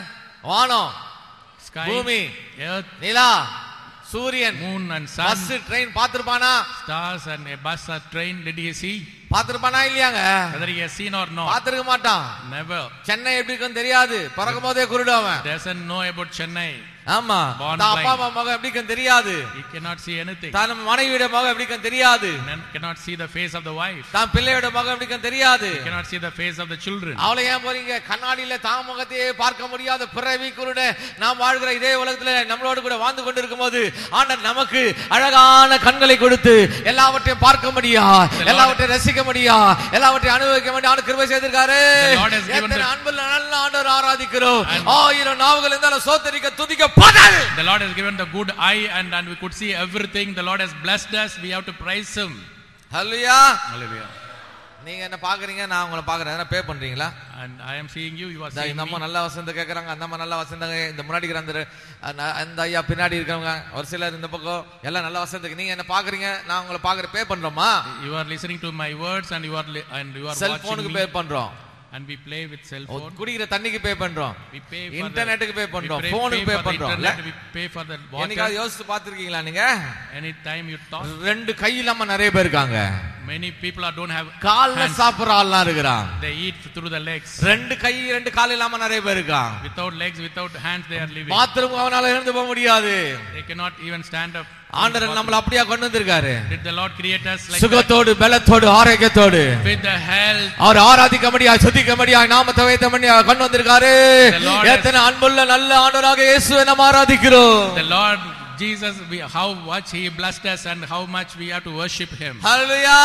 S1: வானம்,
S2: sky,
S1: பூமி,
S2: earth,
S1: நிலா, சூரியன்,
S2: moon and sun,
S1: bus train பாத்துருப்பானா?
S2: stars and a bus or train, did he see?
S1: பாத்துருப்பானா இல்லையாங்க?
S2: Whether he has seen or not?
S1: பாத்துருக்க மாட்டான்.
S2: Never.
S1: சென்னை எப்படி இருக்குன்னு தெரியாது, பிறக்கும் போதே குருடாவன்.
S2: Doesn't know about Chennai.
S1: ஆமா, தான் அப்பா அம்மா முகம் எப்படி இருக்குன்னு தெரியாது.
S2: He cannot see anything.
S1: தான் மனைவியோட முகம் எப்படி இருக்குன்னு தெரியாது.
S2: Cannot see the face of the wife.
S1: தான் பிள்ளையோட முகம் எப்படி இருக்குன்னு தெரியாது.
S2: He cannot see the face of the children.
S1: அவளை ஏன் போறீங்க? கண்ணாடியில தான் முகத்தையே பார்க்க முடியாத பிறவி குருட நாம் வாழ்கிற இதே உலகத்துல நம்மளோடு கூட வாழ்ந்து கொண்டிருக்கும் போது ஆண்டவர் நமக்கு அழகான கண்களை கொடுத்து எல்லாவற்றையும் பார்க்க முடியா, எல்லாவற்றையும் ரசிக்க முடியா, எல்லாவற்றையும் அனுபவிக்க முடியும். ஆண்டவர் கிருபை செய்திருக்காரு. எத்தனை அன்புள்ள நல்ல ஆண்டவர் ஆராதிக்கிறோம். ஆயிரம் நாவுகள் இருந்தாலும் சோத்தரிக்க துதிக்க பதல்.
S2: The Lord has given the good eye and and we could see everything. The Lord has blessed us. We have to praise him.
S1: Hallelujah.
S2: Hallelujah.
S1: நீங்க என்ன பாக்குறீங்க, நான் உங்களை பாக்குறேன். என்ன பே பண்றீங்களா?
S2: And I am seeing you, you are seeing me.
S1: நம்ம நல்ல வசந்த கேக்குறாங்க, அந்த நம்ம நல்ல வசந்தங்க. இந்த முன்னாடி இருக்கிற அந்த ஐயா பின்னாடி இருக்கவங்க ஒரு சிலர் இந்த பக்கம் எல்லாம் நல்ல வசந்தக்கு. நீங்க என்ன பாக்குறீங்க, நான் உங்களை பாக்குற பே பண்றோமா?
S2: You are listening to my words and you are and you are watching me.
S1: செல்போனுக்கு பே பண்றோம்.
S2: And we play with cell phone.
S1: குடிக்கிற தண்ணிக்கு பே பண்றோம்.
S2: We pay for
S1: இன்டர்நெட்டுக்கு பே பண்றோம்.
S2: the
S1: போனுக்கு பே பண்றோம்.
S2: We pay for the water.
S1: என்னைக்காவது யோசிச்சு பாத்துருக்கீங்களா நீங்க?
S2: Any time you talk.
S1: ரெண்டு கை இல்லாம நிறைய பேர் இருக்காங்க.
S2: Many people are don't have
S1: கால்ல சாப்பிடுற ஆள்லாம் இருக்கிறான்.
S2: They eat through the legs.
S1: ரெண்டு கை ரெண்டு கால் இல்லாம நிறைய பேர் இருக்கான்.
S2: Without legs, without hands they are living.
S1: Bathroom அவனால எழுந்து போக முடியாது.
S2: They cannot even stand up.
S1: ஆண்டவர் நம்மள அப்படியே கொண்டு வந்திருக்காரு.
S2: Did the Lord create us like
S1: சுகத்தோடு பலத்தோடு ஆரோக்கியத்தோடு
S2: with the health?
S1: அவர் ஆராதிக்க முடியாது, துதிக்க முடியாது, நாமத்தை வைத்த முடியாது கொண்டு வந்திருக்காரு. எத்தனை அன்புள்ள நல்ல ஆண்டவராக இயேசுவை நாம் ஆராதிக்கிறோம்.
S2: The Lord Jesus, we, how much he blessed us and how much we have to worship him.
S1: Hallelujah.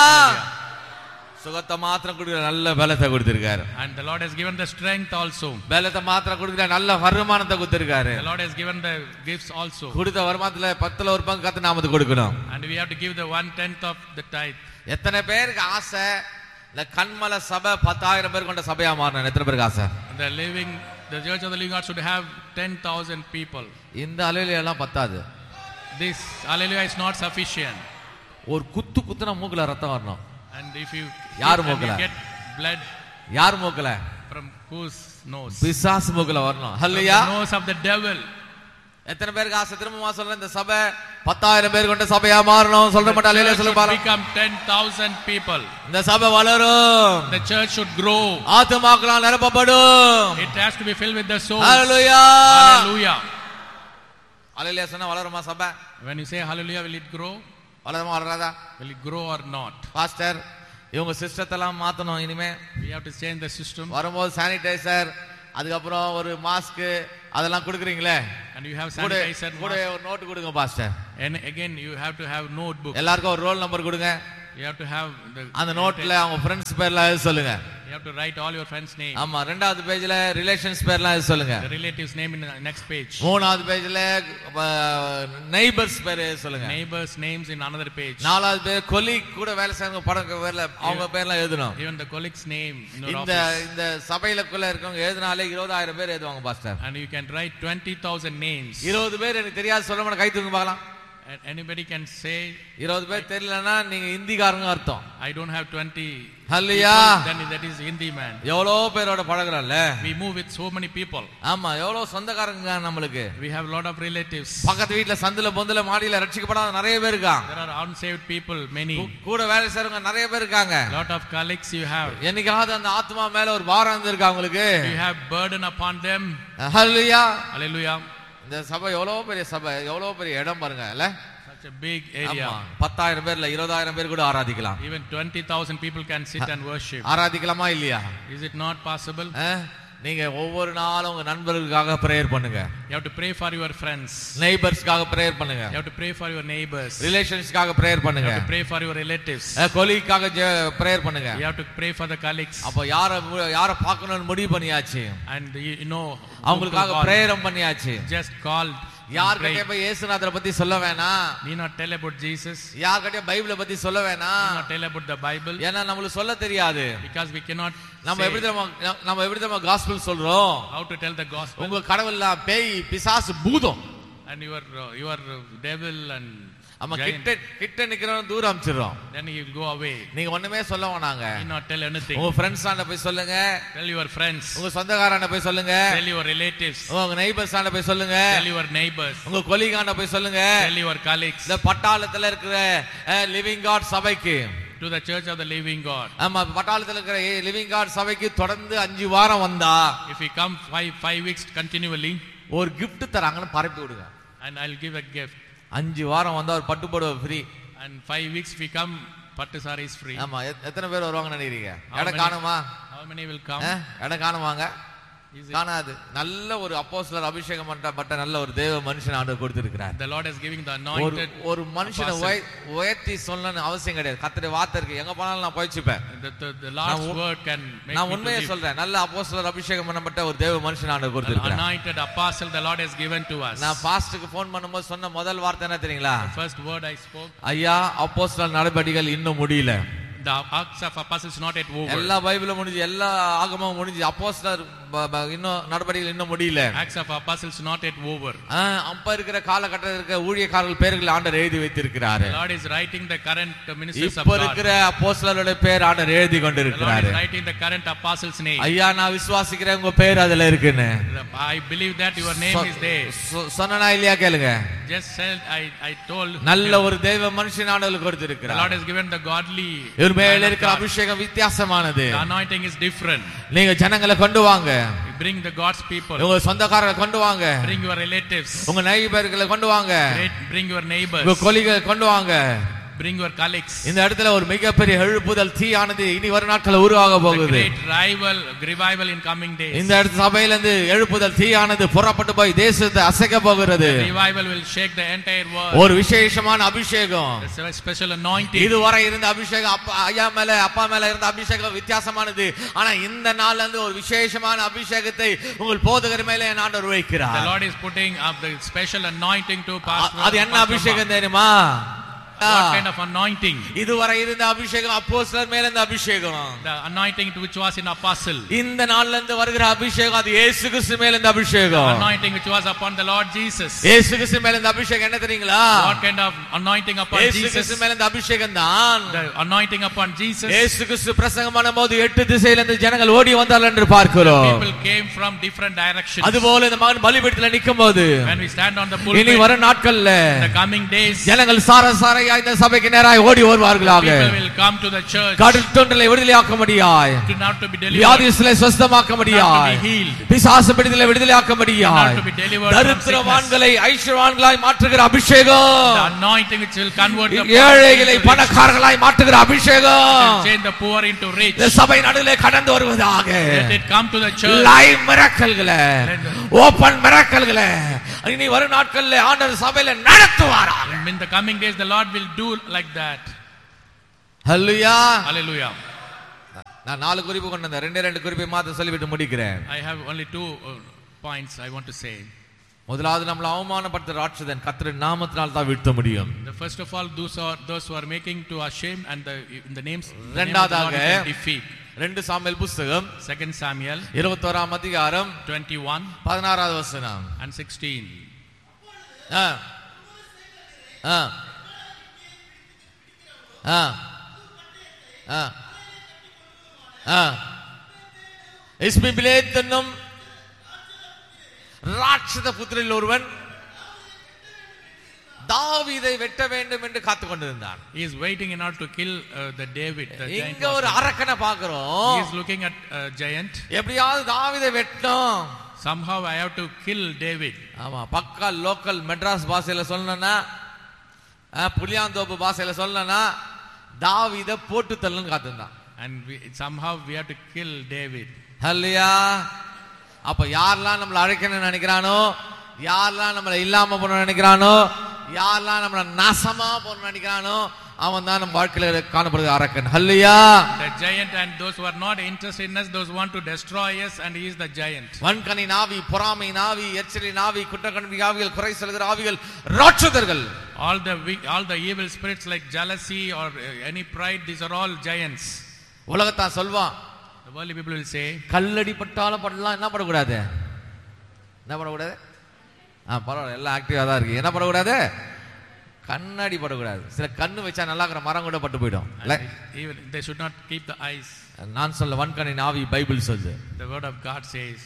S1: சுகத்தை மாத்திரம் கொடுக்கிற நல்ல பலத்தை கொடுத்திருக்காரு.
S2: And the Lord has given the strength also.
S1: பலத்தை மாத்திரம் கொடுக்கிற நல்ல வருமானத்தை கொடுத்திருக்காரு.
S2: The Lord has given the gifts also.
S1: கொடுத்த வருமானத்துல பத்துல ஒரு பங்கு கர்த்தர் நாமத்துக்கு கொடுக்கணும்.
S2: And we have to give the one tenth of the tithe.
S1: எத்தனை பேருக்கு ஆசை இந்த கண்மல சபை பத்தாயிரம் பேர் கொண்ட சபையா மாறணும்? எத்தனை பேருக்கு ஆசை?
S2: The living the church of the living God should have ten thousand people.
S1: இந்த அலையில எல்லாம் பத்தாது.
S2: This hallelujah is not sufficient.
S1: ஒரு குத்து குத்துனா மூக்குல ரத்தம் வரணும்.
S2: And if you
S1: யார் மூக்குல?
S2: get blood
S1: யார் மூக்குல?
S2: from whose nose?
S1: பிசாசு மூக்குல வரணும். ஹல்லேலூயா.
S2: The nose of the devil.
S1: எத்தனை பேருக்கு ஆசை? திரும்பமா சொல்றேன், இந்த சபை பத்தாயிரம் பேர் கொண்ட சபையா மாறணும். சொல்ற மாட்டா ஹல்லேலூயா சொல்ல பாருங்க.
S2: Become ten thousand people.
S1: இந்த சபை வளரும்.
S2: The church should grow.
S1: ஆத்துமாக்களால் நிரப்பப்படும்.
S2: It has to be filled with the souls.
S1: Hallelujah.
S2: Hallelujah.
S1: ஹல்லேலூயா சொன்னா வளருமா சபை?
S2: When you say hallelujah, will it grow?
S1: வளருமா வளராதா?
S2: Will it grow or not?
S1: Pastor, இவங்க சிஸ்டத்தை எல்லாம் மாத்தணும். இனிமே
S2: we have to change the system.
S1: வரும்போது sanitiser, அதுக்கப்புறம் ஒரு மாஸ்க் அதெல்லாம் கொடுக்குறீங்களே,
S2: and you have sanitizer,
S1: கூட ஒரு நோட் கொடுங்க pastor.
S2: and again you have to have notebook.
S1: எல்லாருக்கும் ஒரு ரோல் நம்பர் கொடுங்க.
S2: you have to have the
S1: அந்த நோட்ல அவங்க ஃப்ரெண்ட்ஸ் பேர்லாம் எழுத சொல்லுங்க.
S2: you have to write all your friends name.
S1: ஆமா, ரெண்டாவது பேஜ்ல ரிலேஷன்ஸ் பேர்லாம் எழுத சொல்லுங்க.
S2: the relatives name in the next page.
S1: மூணாவது பேஜ்ல நெய்பர்ஸ் பேர் எழுத சொல்லுங்க.
S2: neighbors names in another page.
S1: நாலாவது பேர் கொலீக் கூட வேலை செய்றவங்க படங்க பேர்ல அவங்க பேர்லாம் எழுதணும்.
S2: even the colleague's name in your
S1: இந்த
S2: office.
S1: இந்த சபையிலக்குள்ள இருக்கவங்க எழுதினாலே இருபதாயிரம் பேர் எழுதுவாங்க pastor.
S2: and you can write twenty thousand names.
S1: இருபது பேர் எனக்கு தெரியாது சொல்ல மாட்டேன், கை தூக்குங்க பார்க்கலாம்.
S2: and anybody can say
S1: இருபது பேர் தெரியலன்னா நீங்க ஹிந்திக்காரங்க அர்த்தம்.
S2: I don't have twenty.
S1: Hallelujah.
S2: then that is Hindi man.
S1: எவ்வளோ பேரோட பழகுறோம்ல.
S2: we move with so many people.
S1: ஆமா, எவ்வளோ சொந்தக்காரங்க நம்மளுக்கு.
S2: we have lot of relatives.
S1: பக்கத்து வீட்ல சந்துல பொந்துல மாடியில ரட்சிக்கப்படாத நிறைய பேர் இருக்காங்க.
S2: there are unsaved people many.
S1: கூட வேலை செய்றவங்க நிறைய பேர் இருக்காங்க.
S2: lot of colleagues you have.
S1: என்னைக்காவது அந்த ஆத்மா மேல ஒரு பாரம் வந்திருக்கா உங்களுக்கு?
S2: you have burden upon them.
S1: Hallelujah.
S2: hallelujah.
S1: இந்த சபை எவ்வளோ பெரிய சபை, எவ்வளோ பெரிய இடம் பாருங்க இல்ல.
S2: such a big area.
S1: பத்தாயிரம் பேர்ல இருபதாயிரம் பேர் கூட ஆராதிக்கலாம்.
S2: even twenty thousand people can sit and worship.
S1: ஆராதிக்கலாமா இல்லையா?
S2: is it not possible?
S1: நீங்க ஒவ்வொரு நாளும் உங்க நண்பர்களுக்காக பிரேயர் பண்ணுங்க.
S2: you have to pray for your friends.
S1: நெய்பர்ஸ்க்காக prayer பண்ணுங்க.
S2: you have to pray for your neighbors.
S1: ரிலேஷன்ஸ்க்காக prayer பண்ணுங்க.
S2: you have to pray for your relatives.
S1: கொலீக்காக prayer பண்ணுங்க.
S2: you have to pray for the colleagues.
S1: அப்ப யார யார பார்க்கணும்னு முடிவு பண்ணியாச்சு.
S2: and you, you know
S1: அவங்களுக்காக பிரேயரம் பண்ணியாச்சு.
S2: just called.
S1: யார்கிட்ட போய் இயேசுநாதரை பத்தி சொல்ல வேணாம்.
S2: need not tell about Jesus.
S1: யார்கிட்ட பைபிளை பத்தி சொல்ல வேணாம்.
S2: need not tell about the Bible.
S1: ஏன்னா நமக்கு சொல்ல தெரியாது.
S2: because we cannot
S1: நம்ம எப்படி நம்ம நம்ம எப்படி நம்ம gospel சொல்றோம்.
S2: how to tell the gospel.
S1: உங்க கடவுள்லாம் பேய் பிசாசு பூதம்.
S2: and your uh, your devil and
S1: நம்ம கிட்ட கிட்ட நிக்கிறவன் தூரம் அனுப்பிச்சிரோம்.
S2: then he will go away.
S1: நீங்க ஒண்ணுமே சொல்ல வேணாங்க.
S2: need not tell anything.
S1: உங்க ஃப்ரெண்ட்ஸ் ஆண்ட போய் சொல்லுங்க.
S2: tell your friends.
S1: உங்க சொந்தக்காரண்ட போய் சொல்லுங்க.
S2: tell your relatives.
S1: உங்க நெய்பர்ஸ் ஆண்ட போய் சொல்லுங்க.
S2: tell your neighbors.
S1: உங்க கொலீக் ஆண்ட போய் சொல்லுங்க.
S2: tell your colleagues.
S1: இந்த பட்டாளத்துல இருக்கிற லிவிங் காட் சபைக்கு,
S2: to the church of the living God.
S1: ஆமா, பட்டாளத்துல இருக்கிற லிவிங் காட் சபைக்கு தொடர்ந்து அஞ்சு வாரம் வந்தா,
S2: if we come five five weeks continually,
S1: ஒரு gift தராங்கன்னு பரப்பி விடுங்க.
S2: and I'll give a gift.
S1: அஞ்சு வாரம் வந்தா ஒரு பட்டு புடவை free.
S2: and five weeks we come pattu saree is free.
S1: ஆமா, எத்தனை பேர் வருவாங்க நினைக்கிறீங்க? இடம் காணுமா?
S2: how many will come?
S1: இடம் காணுவாங்க? காணாது. நல்ல ஒரு அப்போஸ்தலர் அபிஷேகம் பண்ணப்பட்ட நல்ல ஒரு தேவ மனுஷன் ஆண்டவர் கொடுத்திருக்கிறார்.
S2: the Lord is giving the anointed.
S1: ஒரு மனுஷனை உயர்த்தி சொல்லணும்னு அவசியம் கிடையாது. கர்த்தருடைய வார்த்தை இருக்கு, எங்க போனாலும் நான் போய்ச்சிப்பேன்.
S2: the the Lord's word can make
S1: நான் உண்மையை சொல்றேன். நல்ல அப்போஸ்தலர் அபிஷேகம் பண்ணப்பட்ட ஒரு தேவ மனுஷன் ஆண்டவர் கொடுத்திருக்கிறார்.
S2: anointed apostle the Lord has given to us.
S1: நான் பாஸ்டருக்கு ஃபோன் பண்ணும்போது சொன்ன முதல் வார்த்தை என்ன தெரியுங்களா?
S2: the first word I spoke,
S1: ஐயா அப்போஸ்தலர் நடபடிகள் இன்னும் முடியல.
S2: the acts of apostles not yet over.
S1: எல்லா பைபிளும் முடிஞ்சு, எல்லா ஆகமமும் முடிஞ்சு, அப்போஸ்தலர் இன்னும் நடபடிகள் இன்னும் முடியல.
S2: acts of apostles not yet over.
S1: அப்ப இருக்கிற காலகட்டத்தில் இருக்கிற ஊழியக்காரர்கள் பேர்களை ஆண்டவர் எழுதி வைத்திருக்கிறார்.
S2: the Lord is writing the current ministers of God.
S1: இப்ப இருக்கிற அப்போஸ்தலருடைய பேர் ஆண்டவர் எழுதி கொண்டிருக்கிறார்.
S2: the Lord is writing the current apostles name.
S1: ஐயா நான் விசுவாசிக்கிறேன் உங்க பேர் அதுல இருக்குன்னு.
S2: I believe that your name is there.
S1: சொன்னனா இல்லையா கேளுங்க.
S2: just said I I told.
S1: நல்ல ஒரு தெய்வ மனுஷன் ஆண்டவர் கொடுத்திருக்கிறார்.
S2: the Lord has given the godly.
S1: இவர் மேல இருக்கிற அபிஷேகம் வித்தியாசமானது.
S2: the anointing is different.
S1: நீங்க ஜனங்களை கொண்டு வாங்க.
S2: bring the God's people.
S1: உங்க சொந்தக்காரங்களை கொண்டு வாங்க.
S2: bring your relatives.
S1: உங்க நெய்பர்களை கொண்டு வாங்க.
S2: bring your neighbors.
S1: உங்க கொலீகளை கொண்டு வாங்க.
S2: bring your colleagues.
S1: இந்த இடத்துல ஒரு மிகப்பெரிய எழுப்புதல் தீயானது இனி வரும் நாட்கள உருவாக போகுது.
S2: great revival revival in coming days.
S1: இந்த இடத்து சபையில இருந்து எழுப்புதல் தீயானது புறப்பட்டு போய் தேசத்தை அசைக்க போகிறது.
S2: revival will shake the entire world.
S1: ஒரு விசேஷமான அபிஷேகம்.
S2: a special anointing.
S1: இதுவரை இருந்த அபிஷேகம் அப்பா ஐயா மேல அப்பா மேல இருந்த அபிஷேகம் வித்தியாசமானது. ஆனா இந்த நாள்ல இருந்து ஒரு விசேஷமான அபிஷேகத்தை உங்கள் போதகர் மேல ஆண்டவர் வைக்கிறார்.
S2: the Lord is putting up the special anointing to pastor.
S1: அது என்ன அபிஷேகம் தெரியுமா?
S2: what kind of anointing?
S1: இதுவரை இருந்த அபிஷேகம் அப்போஸ்தலர் மேல இருந்த அபிஷேகம்.
S2: the anointing which was in apostle.
S1: இந்த நாள்ல இருந்து வருகிற அபிஷேகம் அது இயேசு கிறிஸ்து மேல இருந்த அபிஷேகம்.
S2: anointing which was upon the Lord Jesus.
S1: இயேசு கிறிஸ்து மேல இருந்த அபிஷேகம் என்ன தெரியுங்களா?
S2: what kind of anointing upon Jesus?
S1: இயேசு கிறிஸ்து மேல இருந்த அபிஷேகம் தான்
S2: the anointing upon Jesus.
S1: இயேசு கிறிஸ்து பிரசங்கம் பண்ணும்போது எட்டு திசையில இருந்து ஜனங்கள் ஓடி வந்தார்கள் என்று பார்க்கிறோம்.
S2: people came from different directions.
S1: அதுபோல இந்த மகன் பலிபீடத்தில் நிக்கும்போது
S2: when we stand on the pulpit
S1: இனி வரும் நாட்கள்ல
S2: the coming days
S1: ஜனங்கள் சார சார படையா இந்த சபைக்கு நேராய் ஓடி வருவார்களாக.
S2: People will come to the church.
S1: கடற்கொண்டலை விடுதலையாக்கும்படியாய்,
S2: To not to be delivered.
S1: வியாதிகளை சுத்தமாக்கும்படியாய்,
S2: Not to be healed.
S1: பிசாசு பிடித்தலை விடுதலையாக்கும்படியாய்,
S2: Not to be delivered from
S1: தரித்திரவான்களை ஐஸ்வர்யவான்களாய் மாற்றுகிற அபிஷேகம்,
S2: The anointing which will convert the
S1: ஏழைகளை பணக்காரர்களாய் மாற்றுகிற அபிஷேகம்
S2: change the poor into rich.
S1: இந்த சபை நடுவிலே கடந்து வருவதாக.
S2: Let it come to the church.
S1: Live மிரக்கல்களை, open மிரக்கல்களை இனி வரும் நாட்களிலே ஆண்டவர் சபையில நடத்துவாராக.
S2: In the coming days the Lord will do like that.
S1: Hallelujah.
S2: Hallelujah.
S1: நான் நாலு குறிப்பு கொண்டு வந்தேன், ரெண்டே ரெண்டு குறிப்பை மாத்திரம் சொல்லிவிட்டு முடிக்கிறேன்.
S2: I have only two uh, points I want to say.
S1: முதலாவது நம்மள அவமானப்படுத்துற ராட்சதன் கர்த்தரின் நாமத்தினால் தான் வீழ்த்த முடியும்.
S2: The first of all those are those who are making to ashamed and the in the names
S1: இரண்டாவதாக
S2: defeat.
S1: ரெண்டு சாமுவேல் புத்தகம்
S2: Second Samuel
S1: இருபத்தோராம் அதிகாரம்
S2: twenty-one
S1: பதினாறாவது வசனம்
S2: and sixteen.
S1: ஆ ஆ ஆ ஆ ஆ இஸ்மிபிலேத் என்னும் ராட்சத புத்திரில் ஒருவன் தாவீதை வெட்ட வேண்டும் என்று காத்துக் கொண்டிருந்தான்.
S2: He is waiting in order to kill uh, the David. The giant
S1: இங்க ஒரு அரக்கனை பார்க்கிறோம்.
S2: He is looking at a giant.
S1: எப்படியாவது தாவீதை வெட்டணும்.
S2: Somehow I have to kill David.
S1: ஆமா, பக்கா லோக்கல் மெட்ராஸ் பாஷையில சொல்லணும்னா, புளியாந்தோப்பு பாஷையில சொல்லணும்னா தாவீதை போட்டு தள்ளுன்னு காத்திருந்தான்.
S2: And we, somehow we have to kill David.
S1: ஹல்லேலூயா. அப்ப யாரெல்லாம் நம்மளை அழைக்கணும்னு நினைக்கிறானோ, யாரெல்லாம் நம்மளை இல்லாம போன நினைக்கிறானோ, யாரெல்லாம் நம்மளை நாசமா போன நினைக்கிறானோ, அவன் தான் நம்ம வாழ்க்கையில காணப்படுது அரக்கன். ஹல்லேலூயா.
S2: The giant and those who are not interested in us, those who want to destroy us, and he is the giant.
S1: வன்கனி நாவி, பொறாமை நாவி, எரிச்சலி நாவி, குற்றக்கண்பி ஆவிகள், குறை சொல்கிற ஆவிகள் ராட்சதர்கள்.
S2: All the all the evil spirits like jealousy or uh, any pride, these are all giants.
S1: உலகத்தான் சொல்வான்,
S2: The worldly people will say,
S1: கல்லடி பட்டாலும் படலாம், என்ன பண்ணக்கூடாது, என்ன பண்ணக்கூடாது, ஆ பரவாயில்ல எல்லாம் ஆக்டிவா தான் இருக்கு, என்ன பண்ணக்கூடாது, கண்ணாடி படக்கூடாது. சில கண்ணு வச்சா நல்லா இருக்கிற மரம் கூட பட்டு போயிடும்.
S2: even they should not keep the eyes.
S1: நான் சொல்ல வன்கனி நாவி பைபிள் சொல்லுது.
S2: The word of God says.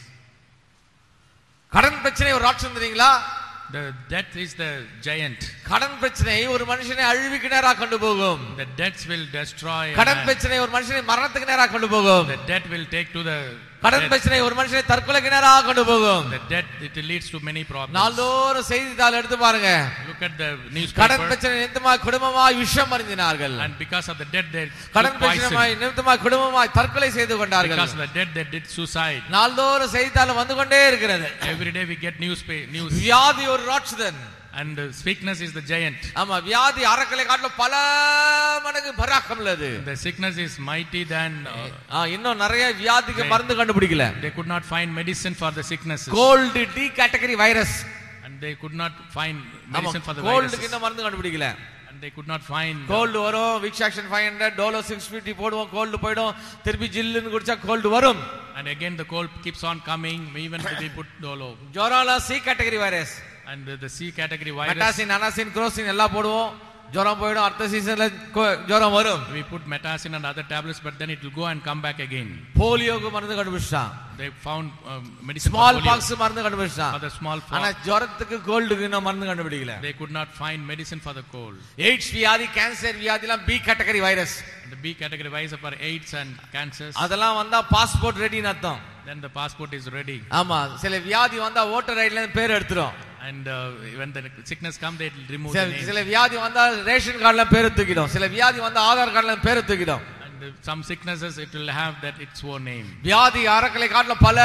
S1: கடன் பிரச்சனை ஒரு ராட்சதம் தெரியுங்களா?
S2: The death is the giant.
S1: கடன் பிரச்சனை ஒரு மனுஷனை அழிவுக்கு நேரா கொண்டு போகும்.
S2: The debts will destroy.
S1: கடன் பிரச்சனை ஒரு மனுஷனை மரணத்துக்கு நேரா கொண்டு போகும்.
S2: The debt will take to the
S1: கடன் பிரச்சனை ஒரு மனுஷனை தற்கொலைக்கு நேரா கொண்டு போகும்.
S2: The debt it leads to many problems.
S1: நாள்தோறும் செய்தித்தாள் எடுத்து பாருங்க.
S2: Look at the newspaper.
S1: கடன் பிரச்சனை நிமித்தமாய் குடும்பமாய் விஷம் அருந்தினார்கள்.
S2: And because of the debt they
S1: கடன் பிரச்சனை நிமித்தமாய் குடும்பமாய் தற்கொலை செய்து கொண்டார்கள்.
S2: Because of the debt they did suicide.
S1: நாள்தோறும் செய்தித்தாள் வந்து கொண்டே இருக்கிறது.
S2: Every day we get newspaper news.
S1: வியாதி ஒரு ராட்சதன்.
S2: And the sickness is the giant.
S1: ஆமா, வியாதி அரக்கலை காட்டிலும் பல மடங்கு பராக்கம் உள்ளது.
S2: The sickness is mighty than
S1: ஆ இன்னும் நிறைய வியாதிக்கு மருந்து கண்டுபிடிக்கல.
S2: They could not find medicine for the sicknesses.
S1: Gold D category virus.
S2: And they could not find medicine for the virus.
S1: கோல்டுக்கு இன்னும் மருந்து கண்டுபிடிக்கல.
S2: And they could not find.
S1: Gold வரும், Vicks action five hundred, Dolo six fifty போடுவோம், gold போய்டும், திருப்பி ஜில்லுன்னு குடிச்சா gold வரும்.
S2: And again the cold keeps on coming even if we put dolo.
S1: ஜொரால C category virus.
S2: And the, the C category virus.
S1: Metacin, Anacin, குரோசின் எல்லாம் போடுவோம், ஜொரம் போய்டும், அடுத்த சீசன்ல ஜொரம் வரும்.
S2: We put metacin and other tablets, but then it will go and come back again.
S1: போலியோக்கு மருந்து கண்டுபிடிச்சான்.
S2: They found um, medicine
S1: small
S2: for polio.
S1: pox மருந்து கண்டுபிடிச்சான்.
S2: For the small pox.
S1: ஆனா ஜொரத்துக்கு கோல்டுக்கு இன்னும் மருந்து கண்டுபிடிக்கல.
S2: They could not find medicine for the cold.
S1: AIDS வியாதி, cancer வியாதிலாம் B category virus.
S2: And the B category virus for AIDS and cancers.
S1: அதெல்லாம் வந்தா passport ரெடின்னு அர்த்தம்.
S2: Then the passport is ready.
S1: ஆமா, சில வியாதி வந்தா ஓட்டர் ஐடில இருந்து பேர் எடுத்துரும்.
S2: And uh, when the sickness come they will remove
S1: சில
S2: the name.
S1: சில வியாதி வந்தா ரேஷன் கார்டுல பேர் தூக்கிடும். சில வியாதி வந்தா ஆதார் கார்டுல பேர் தூக்கிடும்.
S2: And uh, some sicknesses it will have that its own name.
S1: வியாதி அரக்கலை காட்டுல பல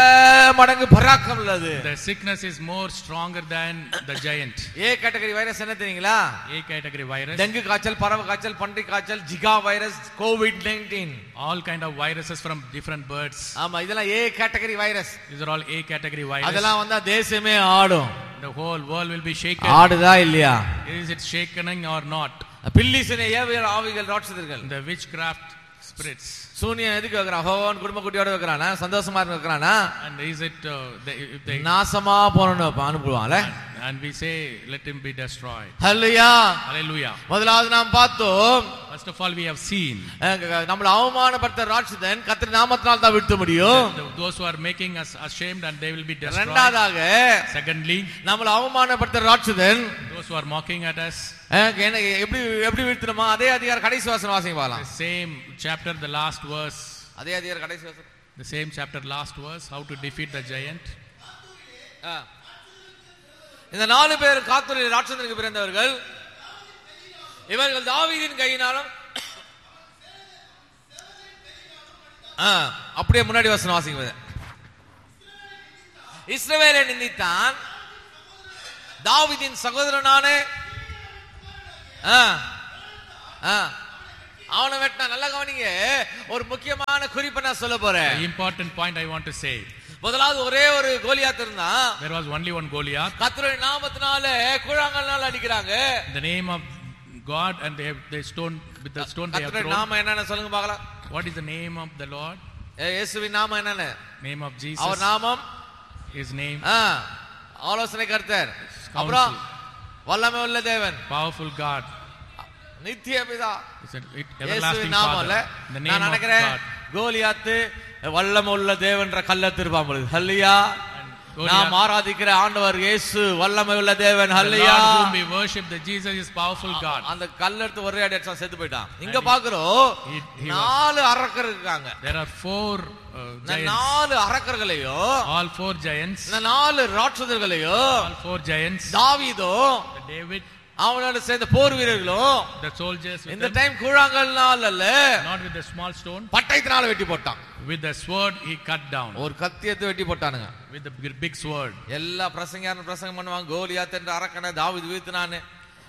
S1: மடங்கு பராக்கம் உள்ளது.
S2: The sickness is more stronger than the giant.
S1: A category virus என்ன தெரியுங்களா?
S2: A category virus.
S1: டெங்கு காய்ச்சல், பறவை காய்ச்சல், பன்றி காய்ச்சல், Zika virus, Covid nineteen.
S2: All kind of viruses from different birds.
S1: ஆமா, இதெல்லாம் ஏ category virus.
S2: These are all A category virus.
S1: அதெல்லாம் வந்தா தேசமே ஆடும்.
S2: The whole world will be shaken.
S1: ஆடுதா இல்லையா?
S2: Is it shaking or not?
S1: பில்லிசனை ஏவியல் ஆவிகள் ராட்சதர்கள்.
S2: The witchcraft spirits.
S1: சூனியன் எதுக்கு வைக்கிறான்? ஹோவன் குடும்ப குட்டியோட வைக்கிறானா? சந்தோஷமா இருக்க வைக்கிறானா?
S2: And is it uh, they, if they
S1: நாசமா போறணும் அனுப்புவான்ல.
S2: and we say let him be destroyed.
S1: Hallelujah.
S2: Hallelujah.
S1: முதலாவது நாம் பார்த்தோம்,
S2: First of all we have seen
S1: நம்மள அவமானப்படுத்த ராட்சதன் கர்த்தர் நாமத்தினால் தான் விட்டு முடியும்.
S2: those who are making us ashamed and they will be destroyed.
S1: இரண்டாவதாக
S2: Secondly
S1: நம்மள அவமானப்படுத்த ராட்சதன்
S2: those who are mocking at us.
S1: என்ன எப்படி எப்படி வீழ்த்தணுமா? அதே அதிகார கடைசி வசனம் வாசிங்க பார்க்கலாம்.
S2: The same chapter, the last verse.
S1: அதே அதிகார கடைசி வசனம்.
S2: The same chapter, last verse, how to defeat the giant.
S1: இந்த நாலு பேர் காத்தூரில் ராட்சதனுக்கு பிறந்தவர்கள். இவர்கள் தாவீதின் கையினாலும் அப்படியே முன்னாடி வசனம் வாசிங்க. இஸ்ரவேலை நிந்தித்தான், தாவீதின் சகோதரனான அவனை வெட்டினா. நல்லா கவனிங்க, ஒரு முக்கியமான குறிப்பை நான் சொல்ல போறேன்.
S2: Important point I want to say.
S1: முதலாவது ஒரே ஒரு கோலியாத் இருந்தான்.
S2: There was only one Goliath.
S1: கர்த்தருடைய நாமத்தினால கூழாங்கல்னால அடிக்கறாங்க.
S2: The name of God and they have the stone with the stone they have thrown.
S1: கர்த்தருடைய நாமம் என்னன்னு சொல்லுங்க பார்க்கலாம்.
S2: What is the name of the Lord?
S1: இயேசுவின் நாமம் என்னன்னு?
S2: Name of Jesus.
S1: அவர் நாமம்,
S2: his name.
S1: ஆலோசனை கர்த்தர், அப்புறம் வல்லமை உள்ள தேவன்,
S2: powerful God,
S1: நித்திய பிதா.
S2: everlasting Father. The name
S1: நான்
S2: of God.
S1: கோலியாத் வல்லமை உள்ள தேவன்ற கல்லை திருப்பான் பொழுது ஹல்லேலூயா. நாம் ஆராதிக்கிற ஆண்டவர் இயேசு வல்லமை உள்ள தேவன். ஹல்லேலூயா.
S2: The Lord whom we worship, the Jesus is powerful God.
S1: அந்த கல்ல எடுத்து ஒரே அடி அடிச்சா செத்து போய்ட்டான். இங்க பாக்குறோம் நாலு அரக்கர் இருக்காங்க.
S2: There are four uh, giants.
S1: நாலு அரக்கர்களையோ,
S2: all four giants,
S1: நாலு ராட்சதர்களையோ,
S2: all four giants,
S1: தாவீதோ,
S2: David,
S1: அவனோட சேர்ந்த போர் வீரர்களும்,
S2: the soldiers,
S1: இந்த டைம் கூழாங்கல்னால அல்ல,
S2: not with the small stone,
S1: பட்டயத்தினால வெட்டி போட்டான்.
S2: with the sword he cut down.
S1: ஒரு கத்தி எடுத்து வெட்டி போட்டானுங்க.
S2: with the big sword.
S1: எல்லா பிரசங்கயான பிரசங்கம் பண்ணுவாங்க, கோலியாத் என்ற அரக்கனை தாவீது வீழ்த்தினானே.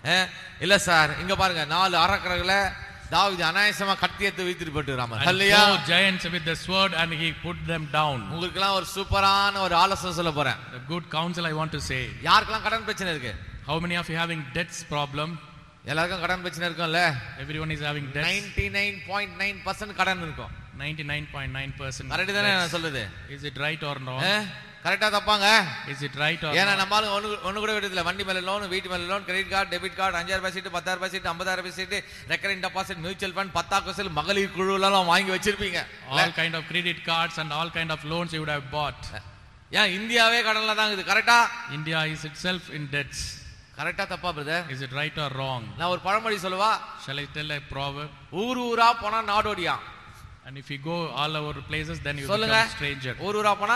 S1: இல்ல சார், இங்க பாருங்க, நாலு அரக்கர்களை தாவீது அநாயசமா கத்தி எடுத்து வீழ்த்திட்டு போட்டுறாம. ஹல்லேலூயா.
S2: four giants with the sword and he put them down.
S1: உங்களுக்கு எல்லாம் ஒரு சூப்பரான ஒரு ஆலோசனை சொல்ல போறேன்.
S2: A good counsel I want to say.
S1: யாருக்கெல்லாம் கடன் பிரச்சனை இருக்கு?
S2: How many of you having debts problem?
S1: எல்லாருக்கும் கடன் பிரச்சனை இருக்கும்ல.
S2: Everyone is having debts.
S1: ninety-nine point nine percent கடன் இருக்கும்.
S2: ninety-nine point nine percent.
S1: Correct தானே நான் சொல்றது?
S2: Is it right or wrong?
S1: கரெக்டா தப்பாங்க?
S2: Is it right or
S1: ஏன்னா
S2: wrong?
S1: நம்மால ஒண்ணு ஒண்ணு கூட விடுதல. வண்டி மேல லோன், வீட்டு மேல loan, credit card, debit card, அஞ்சாயிரம் ரூபாய் சீட்டு, பத்தாயிரம் ரூபாய் சீட்டு, ஐம்பதாயிரம் ரூபாய் சீட்டு, ரெக்கரிங் டெபாசிட், மியூச்சுவல் ஃபண்ட், பத்தாயிரம் மகளிர் குழுல எல்லாம் வாங்கி வச்சிருப்பீங்க.
S2: All kind of credit cards and all kind of loans you would have bought.
S1: ஏன் இந்தியாவே கடன்ல தான் இருக்குது. கரெக்டா?
S2: India is itself in debts.
S1: கரெக்டா தப்பா brother?
S2: Is it right or wrong?
S1: நான் ஒரு பழமொழி சொல்லவா?
S2: Shall I tell a proverb?
S1: ஊர் ஊரா போனா நாடோடியா.
S2: And if you go all over places then you
S1: சொல்லுங்க,
S2: become stranger.
S1: ஊர் ஊரா போனா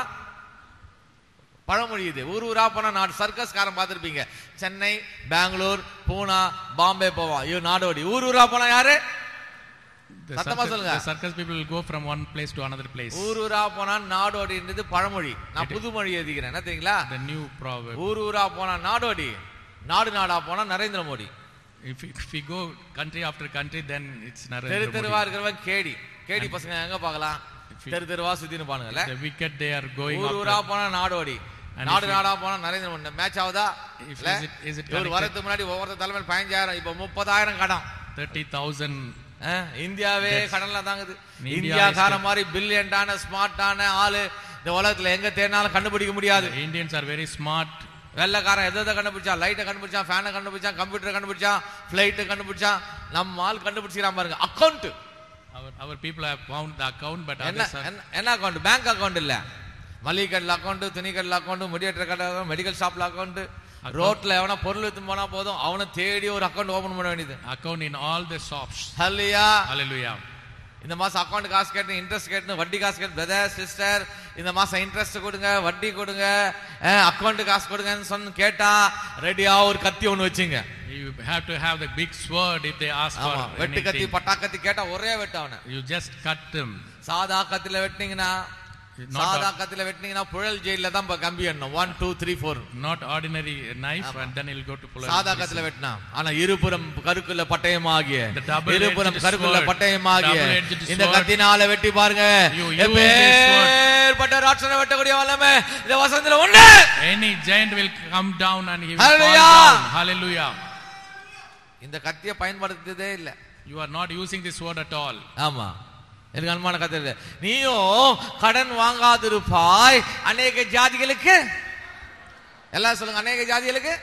S1: பழமொழி இது. ஊர் ஊரா போனா நாடு. சர்க்கஸ் காரன் பார்த்திருப்பீங்க, சென்னை, பெங்களூர், பூனா, பாம்பே போவான், ஐயோ நாடோடி. ஊர் ஊரா போனா யாரு?
S2: The
S1: சத்தமா சொல்லுங்க.
S2: circus, the circus people will go from one place to another place.
S1: ஊர் ஊரா போனா நாடோடின்றது பழமொழி. நான் புது மொழி எழுதிக்கிறேன், என்ன தெரியுங்களா?
S2: The new proverb.
S1: ஊர் ஊரா போனா நாடோடி, நாடு நாடா போனா Narendra Modi.
S2: If we, if we go country after country then it's
S1: தெரு
S2: Narendra
S1: தெருவா
S2: Modi.
S1: இருக்கிறவன் கேடி. கேடி பசங்க எங்க பார்க்கலாம்? தெரு தெருவா சுத்தின்னு பானுங்கல்ல.
S2: The wicked they are going
S1: ஊர் ஊரா
S2: after.
S1: போனா நாடோடி,
S2: And
S1: நாடு
S2: if we-
S1: நாடா போனா நரேந்திர மோடி. மேட்ச் ஆகுதா?
S2: If
S1: இல்ல?
S2: is it, is it
S1: ஒரு
S2: connected?
S1: வரதுக்கு முன்னாடி ஒவ்வொரு தலைமையில் பதினஞ்சாயிரம், இப்ப முப்பதாயிரம் கடன்.
S2: thirty thousand.
S1: இந்தியாவே
S2: Yes.
S1: கடன்ல தாங்குது.
S2: India
S1: இந்தியாக்கார
S2: is
S1: மாதிரி பில்லியன்டான ஸ்மார்ட்டான ஆளு இந்த உலகத்துல எங்க தேடினாலும் கண்டுபிடிக்க முடியாது.
S2: The Indians are very smart.
S1: வெள்ளக்காரன் எதை எதை கண்டுபிடிச்சா? லைட்டை கண்டுபிடிச்சான், ஃபேனை கண்டுபிடிச்சான், கம்ப்யூட்டரை கண்டுபிடிச்சான், பிளைட்டை கண்டுபிடிச்சான். நம்ம ஆள் கண்டுபிடிச்சிக்கிறான் பாருங்க, account.
S2: Our our people have found the account but
S1: என்ன
S2: others are
S1: என்ன- என்ன அக்கௌண்ட்? பேங்க் அக்கௌண்ட் இல்ல, மளிகை கடையில் அக்கௌண்ட், துணி கடையில் அக்கௌண்ட், முடியேற்ற கடை, மெடிக்கல் ஷாப்ல அக்கௌண்ட், ரோட்ல எவனா பொருள் எடுத்து போனா போதும் அவனை தேடி ஒரு அக்கௌண்ட் ஓபன் பண்ண வேண்டியது.
S2: account in all the shops.
S1: Hallelujah.
S2: Hallelujah.
S1: இந்த மாசம் அக்கௌண்ட் காசு கேட்டு, இன்ட்ரெஸ்ட் கேட்டு, வட்டி காசு கேட்டு, பிரதர் சிஸ்டர் இந்த மாசம் இன்ட்ரெஸ்ட் கொடுங்க, வட்டி கொடுங்க, அக்கௌண்ட் காசு கொடுங்கன்னு சொன்ன கேட்டா ரெடியா ஒரு கத்தி ஒண்ணு வச்சுங்க.
S2: You have to have the big sword if they ask for
S1: ஆமா, வெட்டு கத்தி
S2: anything.
S1: பட்டா கத்தி கேட்டா ஒரே வெட்டு அவனை.
S2: You just cut them.
S1: சாதா கத்தில வெட்டினீங்கன்னா,
S2: Not
S1: சாதா
S2: a-
S1: கத்தில வெட்டினீங்கன்னா புழல் ஜெயில தான் இப்ப கம்பி எண்ணணும். One two three four.
S2: Not ordinary knife and then he'll go to pull.
S1: சாதா கத்தில வெட்டினா, ஆனா இருபுறம் கருக்குள்ள பட்டயமாகிய,
S2: The double-edged
S1: இருபுறம் கருக்குள்ள
S2: sword.
S1: பட்டயமாகிய
S2: Double-edged
S1: இந்த
S2: sword.
S1: கத்தினால வெட்டி பாருங்க.
S2: You use this sword.
S1: எப்பேற்பட்ட ராட்சசனை வெட்டக்கூடிய வல்லமை இந்த வசனத்துல உண்டு.
S2: Any giant will come down and he will
S1: Hallelujah.
S2: fall down. Hallelujah.
S1: இந்த கத்தியை பயன்படுத்ததே இல்ல.
S2: You are not using this sword at all.
S1: ஆமா, எனக்கு அனுமான கத்தை. நீயும் கடன் வாங்காதிருப்பாய் அநேக ஜாதிகளுக்கு. எல்லாம் சொல்லுங்க, அநேக ஜாதிகளுக்கு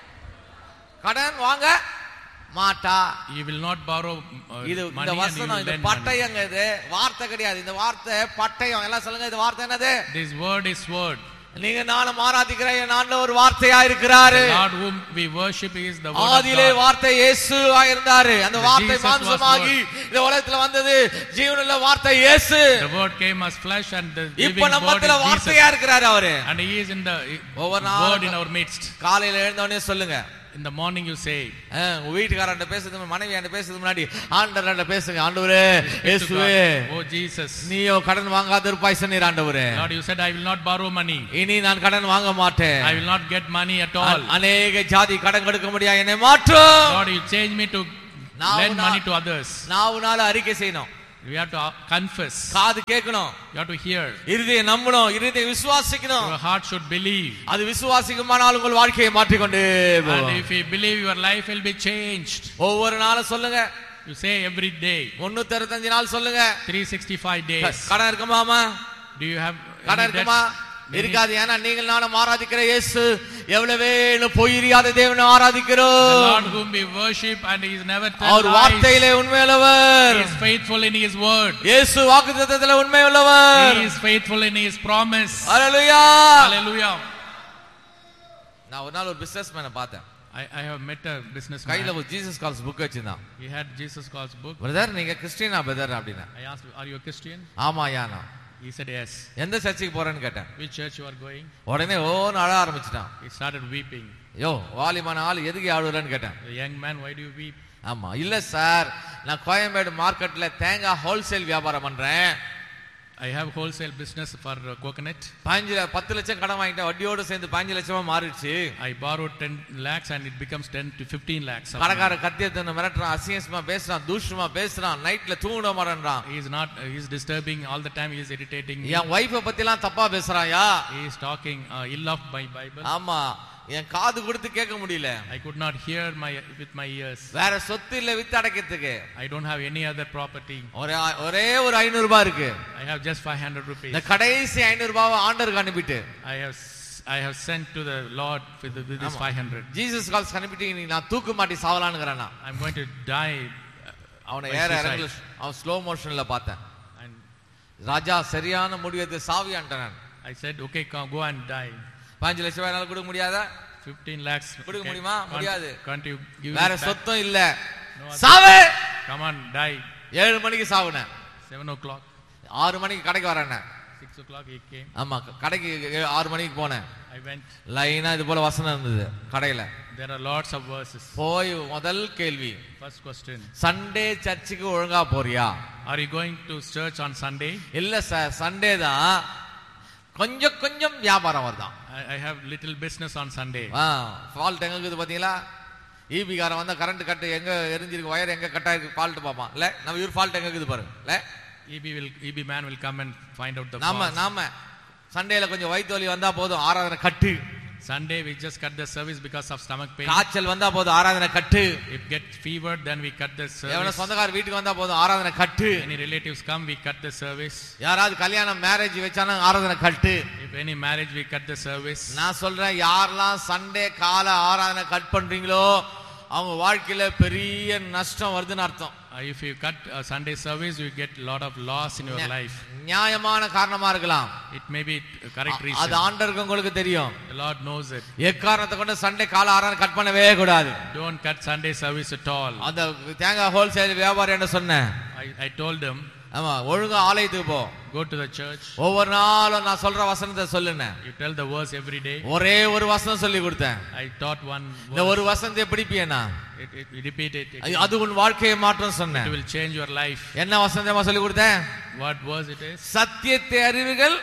S1: கடன் வாங்க மாட்டா.
S2: You will not borrow uh,
S1: இது
S2: money
S1: இந்த
S2: and you
S1: வசனம்,
S2: will
S1: இந்த
S2: lend money.
S1: பட்டயங்க, இது வார்த்தை கிடையாது. இந்த வார்த்தை பட்டயம். எல்லாம் சொல்லுங்க, இது வார்த்தை என்னது?
S2: This word is word.
S1: நீங்க நானும் ஆராதிக்கிற என் ஆண்டவர் வார்த்தையா இருக்கிறாரு.
S2: The Lord whom we worship is the word of
S1: ஆதியிலே
S2: God.
S1: வார்த்தை இயேசுவா இருந்தாரு. அந்த வார்த்தை
S2: Jesus was
S1: மாம்சமாகி இந்த உலகத்துல வந்தது. ஜீவனுள்ள வார்த்தை இயேசு.
S2: The word came as flesh and the living
S1: இப்ப நம்ம
S2: word
S1: மத்தியில
S2: is
S1: வார்த்தையா
S2: Jesus.
S1: இருக்கிறாரு அவரு.
S2: And he is in the
S1: ஒவ்வொரு
S2: word in
S1: நாளும்
S2: our midst.
S1: காலையில எழுந்தவனே சொல்லுங்க.
S2: In the morning you say,
S1: உங்க வீட்டுக்காரன்ட்ட பேசுறதுக்கு மனைவியாண்ட பேசுறதுக்கு முன்னாடி ஆண்டவர்ட்ட பேசுங்க. ஆண்டவரே இயேசுவே,
S2: oh Jesus,
S1: நீயோ கடன் வாங்காத இருப்பாய் சொன்னீர் ஆண்டவரே.
S2: Lord, you said I will not borrow money.
S1: இனி நான் கடன் வாங்க மாட்டேன்.
S2: I will not get money at all.
S1: அநேக ஜாதி கடன் கொடுக்க முடியாது, என்னை மாற்றும்.
S2: Lord, you change me to lend money to others.
S1: நாவுனால அறிக்கை செய்யணும்.
S2: We have to confess.
S1: காது கேட்கணும்.
S2: You have to hear.
S1: இருதயம் நம்பணும். இருதயம் விசுவாசிக்கணும்.
S2: Your heart should believe.
S1: அது விசுவாசிக்குமானால் உங்கள் வாழ்க்கையை மாற்றிக் கொண்டே போகும்.
S2: And if you believe, your life will be changed.
S1: ஒவ்வொரு நாளும் சொல்லுங்க.
S2: You say every day.
S1: முன்னூற்று அறுபத்தைந்து நாள் சொல்லுங்க.
S2: three hundred sixty-five days.
S1: கடன் இருக்குமாமா?
S2: Do you have
S1: கடன் இருக்குமா? இருக்காது. ஏன்னா நீங்கள் நானும் ஆராதிக்கிற இயேசு எவ்வளவே பொய்யாத தேவனை ஆராதிக்கிறோம்.
S2: The Lord whom we worship and he is never telling lies.
S1: அவர் வார்த்தையிலே உண்மையுள்ளவர்.
S2: He is faithful in his word.
S1: இயேசு வாக்குத்தத்தத்திலே உண்மையுள்ளவர்.
S2: He is faithful in his promise.
S1: Hallelujah.
S2: Hallelujah.
S1: நான் ஒரு நாள் ஒரு பிசினஸ்மேனை பார்த்தேன்.
S2: I, I have met a businessman.
S1: கையில ஒரு ஜீசஸ் கால்ஸ் புக் வச்சிருந்தான்.
S2: He had Jesus Calls book.
S1: Brother நீங்க கிறிஸ்டியனா பிரதர் அப்படினா.
S2: I asked, are you a Christian?
S1: ஆமா யானா.
S2: He said yes.
S1: எந்த சர்ச்சுக்கு போறேன்னு கேட்டேன்.
S2: Which church you are going?
S1: உடனே ஓன்னு அழ ஆரம்பிச்சிட்டான்.
S2: He started weeping.
S1: யோ வாலிமான ஆள் எதுக்கு அழுறன்னு கேட்டேன்.
S2: The young man, why do you weep?
S1: ஆமா இல்ல சார், நான் கோயம்பேடு மார்க்கெட்ல தேங்காய் ஹோல்சேல் வியாபாரம் பண்றேன்.
S2: I have wholesale business for uh, coconut.
S1: பதினஞ்சு பத்து லட்சம் கடன் வாங்கிட்டேன், வட்டியோட சேர்ந்து பதினஞ்சு லட்சமா மாறிடுச்சு.
S2: I borrowed ten lakhs and it becomes ten to fifteen lakhs.
S1: கடைக்கார கத்தியத்தை மிரட்டுறான், அசிங்கமா பேசுறான், தூஷமா பேசுறான், நைட்ல தூங்க மாட்டேன்றான்.
S2: He is not uh, he is disturbing all the time. He is irritating me.
S1: N wifi பத்தி எல்லாம் தப்பா பேசுறாயா.
S2: He is talking uh, ill of my Bible.
S1: ஆமா, என் காது கொடுத்து கேட்க முடியல.
S2: I could not hear my with my ears.
S1: வேற சொத்து இல்ல with அடக்கிறதுக்கு.
S2: I don't have any other property.
S1: ஒரே ஒரே ஒரு ஐநூறு ரூபாய் இருக்கு.
S2: I have just five hundred rupees.
S1: இந்த கடைசி ஐநூறு ரூபாயை ஆண்டவருக்கு அனுப்பிட்டு
S2: I have I have sent to the Lord with, the, with this five hundred.
S1: Jesus calls அனுப்பிட்டு நீ நான் தூக்கு மாட்டி சாவலாம்ங்கறானா.
S2: I'm going to die.
S1: அவனை ஏற இறங்கல, அவன் ஸ்லோ மோஷன்ல பார்த்தேன்.
S2: And
S1: ராஜா சரியான முடிவெடுத்து சாவியான்ட்டான்.
S2: I said okay, go and die.
S1: பதினஞ்சு லட்சம் ரூபாய் கொடுக்க முடியாதா?
S2: fifteen lakhs
S1: கொடுக்க முடியுமா? முடியாது.
S2: Can't you give
S1: வேற
S2: it back?
S1: சொத்தும் இல்ல. சாவு.
S2: Come on, die.
S1: ஏழு மணிக்கு சாவுனே.
S2: seven o'clock.
S1: ஆறு மணிக்கு கடைக்கு வரேனே.
S2: six o'clock he came.
S1: ஆமா, கடைக்கு ஆறு மணிக்கு போனேன்.
S2: I went.
S1: லைனா இது போல வசனம் இருந்தது கடையில.
S2: There are lots of verses.
S1: போய் முதல் கேள்வி.
S2: First question.
S1: சண்டே சர்ச்சுக்கு ஒழுங்கா போறியா?
S2: Are you going to church on Sunday?
S1: இல்ல சார், சண்டே தான் கொஞ்சம் கொஞ்சம் வியாபாரம் வருதான்.
S2: I have little business on Sunday.
S1: Ah, fault எங்க இருக்குது பாத்தீங்களா? ஈபி காரன் வந்தா கரண்ட் கட் எங்க எரிஞ்சிருக்கு, வயர் எங்க கட் ஆயிருக்கு ஃபால்ட் பாப்பான். இல்ல நம்ம இவர் ஃபால்ட் எங்க இருக்குது பாருங்க. இல்ல
S2: E B will E B man will come and find out the
S1: நாம
S2: fault.
S1: நாம சண்டேல கொஞ்சம் வயித்து வலி வந்தா போதும், ஆராதனை கட்டு.
S2: Sunday we just cut the service because of stomach pain.
S1: காய்ச்சல் வந்தா போதும், ஆராதனை கட்டு.
S2: If get fever, then we cut the
S1: எவன
S2: service.
S1: சொந்தக்கார வீட்டுக்கு வந்தா போதும், ஆராதனை கட்டு.
S2: Any relatives come, we cut the service.
S1: யாராவது கல்யாணம் மேரேஜ் வச்சானா ஆராதனை கட்டு.
S2: If any marriage, we cut the service.
S1: நான் சொல்றேன், யாரெல்லாம் சண்டே கால ஆராதனை கட் பண்றீங்களோ அவங்க வாழ்க்கையில பெரிய நஷ்டம் வருதுன்னு அர்த்தம்.
S2: Uh, if you cut a Sunday service, you get a lot of loss in your life.
S1: நியாயமான காரணமா இருக்கலாம்.
S2: It may be a correct reason.
S1: அது ஆண்டவருக்கு உங்களுக்கு தெரியும்.
S2: The Lord knows it.
S1: எக்காரணத்தை கொண்டு சண்டே கால ஆராதனை கட் பண்ணவே கூடாது.
S2: Don't cut Sunday service at all.
S1: அந்த தேங்காய் ஹோல்சேல் வியாபாரி என்ன சொன்னேன்,
S2: I, I told them,
S1: ஆமா ஒழுங்கா ஆலயத்துக்கு போ,
S2: go to the church.
S1: ஒவ்வொரு நாளும் நான் சொல்ற வசனத்தை சொல்லுனே.
S2: You tell the verse every day.
S1: ஒரே ஒரு வசனம் சொல்லி கொடுத்தேன்.
S2: I taught one
S1: இந்த
S2: verse.
S1: ஒரு வசனத்தை பிடிப்பியேனா
S2: It, it, you repeat it. It,
S1: அது உன் வாழ்க்கையை மாற்றும் சொன்னேன்.
S2: it will change your life.
S1: என்ன வசனத்தை சொல்லி கொடுத்தேன்?
S2: What verse it is?
S1: சத்தியத்தை அறிவீர்கள்.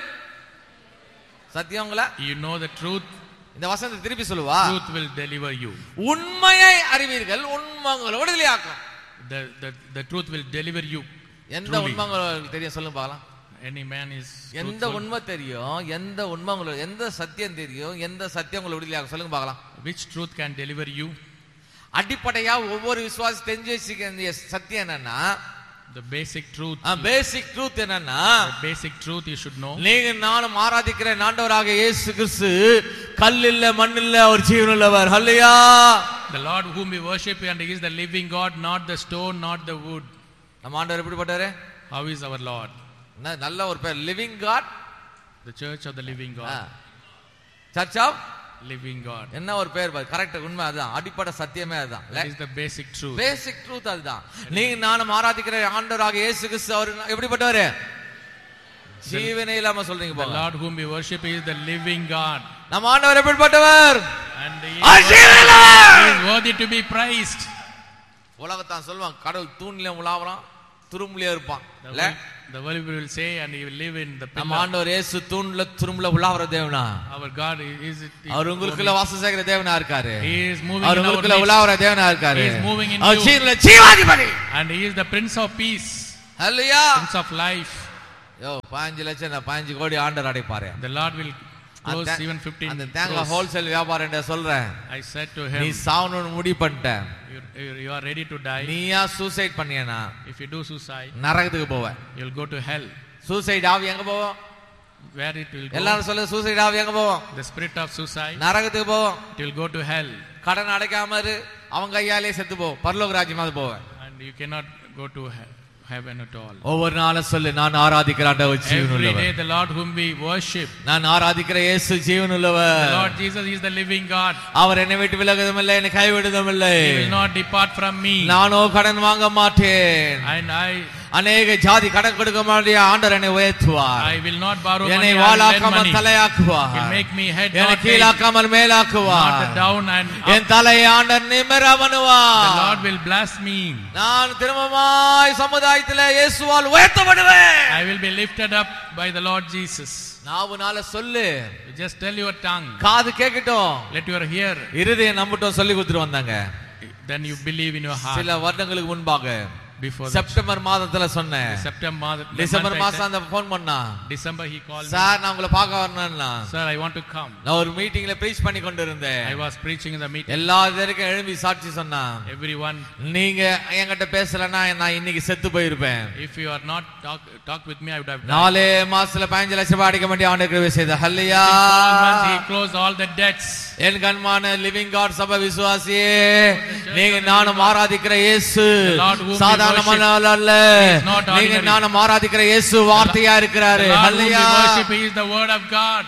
S1: சத்தியங்களா?
S2: You know the truth.
S1: இந்த வசனத்தை திருப்பி சொல்லுவா.
S2: Truth will deliver you.
S1: உண்மையை அறிவீர்கள், உண்மை உங்களை விடுதலையாக்கும்.
S2: The, the, the truth will deliver you.
S1: எந்த உண்மை உங்களுக்கு தெரியும் சொல்லுங்க பார்க்கலாம்.
S2: Any man is
S1: எந்த
S2: truthful.
S1: உண்மை தெரியும், எந்த உண்மை உங்களுக்கு, எந்த சத்தியம் தெரியும், எந்த சத்தியம் உங்களை விடுதலையாக்கும் சொல்லுங்க பார்க்கலாம்.
S2: Which truth can deliver you?
S1: அடிப்படையா ஒவ்வொரு விசுவாசி தெரிஞ்சு வச்சுக்க வேண்டிய சத்தியம் என்னன்னா,
S2: The basic truth.
S1: Basic truth என்னன்னா,
S2: The basic truth you should know.
S1: நீங்க நானும் ஆராதிக்கிற ஆண்டவராக இயேசு கிறிஸ்து கல் இல்ல மண் இல்ல, அவர் ஜீவனுள்ளவர். ஹல்லேலூயா.
S2: The Lord whom we worship and he is the living God, not the stone, not the wood.
S1: நம்ம ஆண்டவர் எப்படிப்பட்டாரு?
S2: How is our Lord?
S1: நல்ல ஒரு பேர், living God.
S2: The church of the living God.
S1: Search of
S2: living God.
S1: என்ன ஒரு பேர் பாரு, correct, உண்மை அதுதான், அடிப்படை சத்தியமே அதுதான்.
S2: That is the basic truth.
S1: Basic truth அதுதான். நீங்க நானும் ஆராதிக்கிற ஆண்டவராக இயேசு கிறிஸ்து அவர் எப்படிப்பட்டவரு? ஜீவனே இல்லாம சொல்றீங்க
S2: The
S1: போல.
S2: Lord whom we worship is the living God.
S1: நம்ம ஆண்டவர் எப்படிப்பட்டவர்?
S2: And he
S1: ஜீவனே
S2: is worthy to be praised.
S1: உலகத்தான் சொல்வான் கடவுள் தூண்ல உலாவறான், துரும்புல இருப்பான். இல்ல
S2: The world will say and he will live in the pillar.
S1: நம்ம ஆண்டவர் இயேசு தூண்ல துரும்புல உலாவற தேவனா.
S2: Our God is it.
S1: அவர் உங்களுக்குள்ள வாசம் செய்கிற தேவனா இருக்காரு.
S2: He is moving
S1: our
S2: in our
S1: உங்களுக்குள்ள
S2: midst.
S1: உலாவற தேவனா இருக்காரு.
S2: He is moving in
S1: our
S2: you.
S1: ஜீவனே ஜீவாதிபதி.
S2: And he is the Prince of Peace.
S1: Hallelujah.
S2: Prince of life.
S1: யோ பதினைந்து லட்சம் பதினைந்து கோடி ஆண்டவர் அடைப்பாரு.
S2: The Lord will close even fifteen
S1: அந்த தேங்காய்
S2: crores.
S1: ஹோல்சேல் வியாபாரம் என்ன சொல்றேன்?
S2: I said to
S1: நீ
S2: him,
S1: சாவணும்னு முடிவு பண்ணிட்ட,
S2: you, you are ready to die.
S1: நீயா suicide பண்ணியனா
S2: If you do suicide,
S1: நரகத்துக்கு போவ.
S2: you will go to hell.
S1: Suicide ஆவி எங்க போவோம்?
S2: Where it will go?
S1: எல்லாரும் சொல்ல சூசைட் ஆவி எங்க போவோம்?
S2: The spirit of suicide,
S1: நரகத்துக்கு போவோம்.
S2: it will go to hell.
S1: கடன் அடைக்காம இரு, அவங்க கையாலே செத்து போ, பரலோக ராஜ்யமாவது போவ.
S2: And you cannot go to he- heaven at all.
S1: ஒவ்வொரு நாளும் சொல்லு, நான் ஆராதிக்கிற ஆண்டவர்
S2: Every
S1: ஜீவனுள்ளவர்.
S2: day the Lord whom we worship,
S1: நான் ஆராதிக்கிற இயேசு
S2: the
S1: ஜீவனுள்ளவர்.
S2: Lord Jesus is the living God.
S1: அவர் என்னை விட்டு விலகுவதும் இல்லை, என்னை கைவிடுவதும் இல்லை.
S2: He will not depart from me.
S1: நானோ கடன் வாங்க மாட்டேன்.
S2: And I
S1: அநேக ஜாதி கடன் கொடுக்க மாட்டிய ஆண்டவர் என்னை உயர்த்துவார்.
S2: I will not borrow
S1: என்னை
S2: money. I will lend
S1: வாளாக்காமல்
S2: money.
S1: தலையாக்குவார்.
S2: He'll make me head,
S1: என்னை
S2: not tail,
S1: கீழாக்காமல்
S2: not
S1: மேலாக்குவார்.
S2: down and up.
S1: என் தலையை ஆண்டவர் நிமிர
S2: The
S1: பண்ணுவார்.
S2: Lord will bless me.
S1: நான் திரும்பமாய் சமுதாயத்திலே இயேசுவால் உயர்த்தப்படுவேன்.
S2: I will be lifted up by the Lord Jesus.
S1: நாவுனால சொல்லு,
S2: You just tell your tongue.
S1: காது கேட்கட்டும்,
S2: Let your ear.
S1: இருதயம் நம்பட்டும் சொல்லி கொடுத்துட்டு வந்தாங்க.
S2: Then you believe in your heart.
S1: சில வருடங்களுக்கு முன்பாக
S2: Before the
S1: செப்டம்பர் மாதத்துல சொன்னேன்.
S2: September, the
S1: December
S2: month I
S1: மாசம்
S2: said-
S1: அந்த போன் பண்ணா,
S2: December he called me.
S1: Sir நான் உங்களை பார்க்க வரணும்னா.
S2: Sir, I want to come.
S1: நான் ஒரு மீட்டிங்ல ப்ரீச் பண்ணி கொண்டு இருந்தேன்.
S2: I was preaching in the meeting.
S1: எல்லா பேருக்கும் எழும்பி சாட்சி சொன்னா,
S2: Everyone,
S1: நீங்க என்கிட்ட பேசலன்னா நான் இன்னைக்கு செத்து போயிருப்பேன்.
S2: if you are not talk talk with me, I would have died.
S1: நாலே மாசத்துல பதினஞ்சு லட்சம் ரூபாய் அடிக்க வேண்டிய ஆண்டு கிருபை செய்த ஹல்லேலூயா.
S2: Twelve months he closed all the debts.
S1: N கண்மான living God சபை விசுவாசியே, நீங்க நானும் ஆராதிக்கிற இயேசு சாதாரணமான ஆள் அல்ல. நீங்க நானும் ஆராதிக்கிற இயேசு வார்த்தையா இருக்கிறாரு.
S2: The Lord whom we
S1: hallelujah.
S2: worship is the word of God.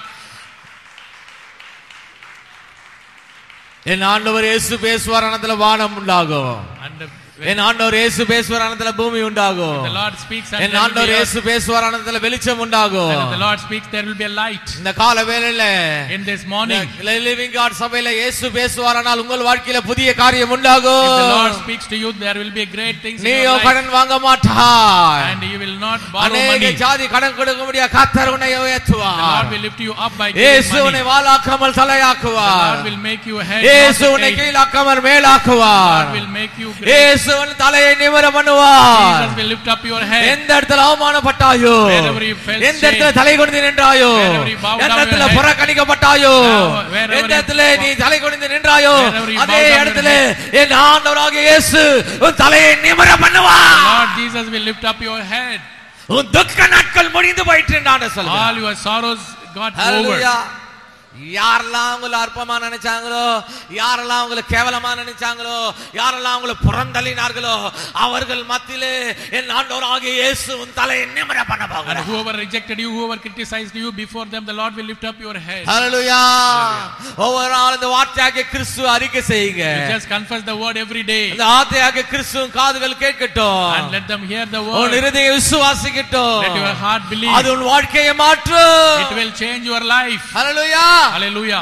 S1: என் ஆண்டவர் இயேசு பேசுவார், அனந்தல வானம் உண்டாகும்.
S2: And the,
S1: என் ஆண்டவர் இயேசு பேசுவார், அனந்தல பூமி உண்டாகும்.
S2: the Lord speaks and
S1: N
S2: there will
S1: ஆண்டவர்
S2: be
S1: இயேசு பேசுவார், அனந்தல வெளிச்சம் உண்டாகும்.
S2: and if the Lord speaks, there will be a light.
S1: இந்த கால வேளையில
S2: In this morning,
S1: living God சபையில இயேசு பேசுவாரானால் உங்கள் வாழ்க்கையில புதிய காரியம்
S2: if the
S1: உண்டாகும்.
S2: Lord speaks to you, there will be great things in
S1: நீயோ
S2: your life.
S1: கடன் வாங்க மாட்டாய்.
S2: And you will not borrow
S1: அநேக
S2: money.
S1: ஜாதி கடன் கொடுக்க முடிய கர்த்தர் உன்னை
S2: The Lord
S1: உயர்த்துவார்.
S2: will lift you up by giving
S1: இயேசு
S2: money.
S1: உன்னை வாளாக்காமல்
S2: The
S1: தலையாக்குவார்.
S2: Lord will make you head,
S1: இயேசு
S2: not
S1: உன்னை
S2: the tail.
S1: கீழாக்காமல்
S2: The
S1: மேலாக்குவார்.
S2: Lord will make you great.
S1: இயேசு உன் தலையை நிமிர பண்ணுவார்.
S2: Jesus will lift up your head.
S1: எந்த இடத்துல அவமானப்பட்டாயோ,
S2: Wherever you felt
S1: எந்த இடத்துல தலை குனிந்து நின்றாயோ,
S2: Wherever you bowed
S1: எந்த
S2: down
S1: இடத்துல
S2: your head.
S1: புறக்கணிக்கப்பட்டாயோ,
S2: Wherever
S1: எந்த
S2: you-
S1: இடத்துல நீ தலை குனிந்து நின்றாயோ,
S2: Wherever you
S1: அதே
S2: bowed down your
S1: இடத்துல என் ஆண்டவராகிய இயேசு உன் தலையை நிமிர
S2: The
S1: பண்ணுவார்.
S2: Lord Jesus will lift up your head.
S1: உன் துக்க நாட்கள் முடிந்து போயிற்று நான்
S2: All
S1: சொல்றேன்.
S2: your sorrows got over.
S1: ஹல்லேலூயா. யாரெல்லாம் உங்களை அற்பமா நினைச்சாங்களோ, யாரெல்லாம் உங்களை கேவலமா நினைச்சாங்களோ, யாரெல்லாம் உங்களை புறந்தள்ளினார்களோ, அவர்கள் மத்தியிலே என் ஆண்டவராகிய இயேசு உன் தலையை நிமிர பண்ண
S2: And
S1: போகிறார்.
S2: whoever rejected you, whoever criticized you, before them the Lord will lift up your head.
S1: ஹல்லேலூயா. ஒவ்வொரு நாளும் இந்த வார்த்தையாகிய கிறிஸ்துவை அறிக்கை செய்யுங்க.
S2: You just confess the word every day.
S1: இந்த வார்த்தையாகிய கிறிஸ்துவின் காதுகள் கேட்கட்டும்.
S2: And let them hear the
S1: உன்
S2: word.
S1: இருதயம் விசுவாசிக்கட்டும்.
S2: Let your heart believe.
S1: அது உன் வாழ்க்கையை மாற்றும்.
S2: It will change your life.
S1: Hallelujah.
S2: Hallelujah.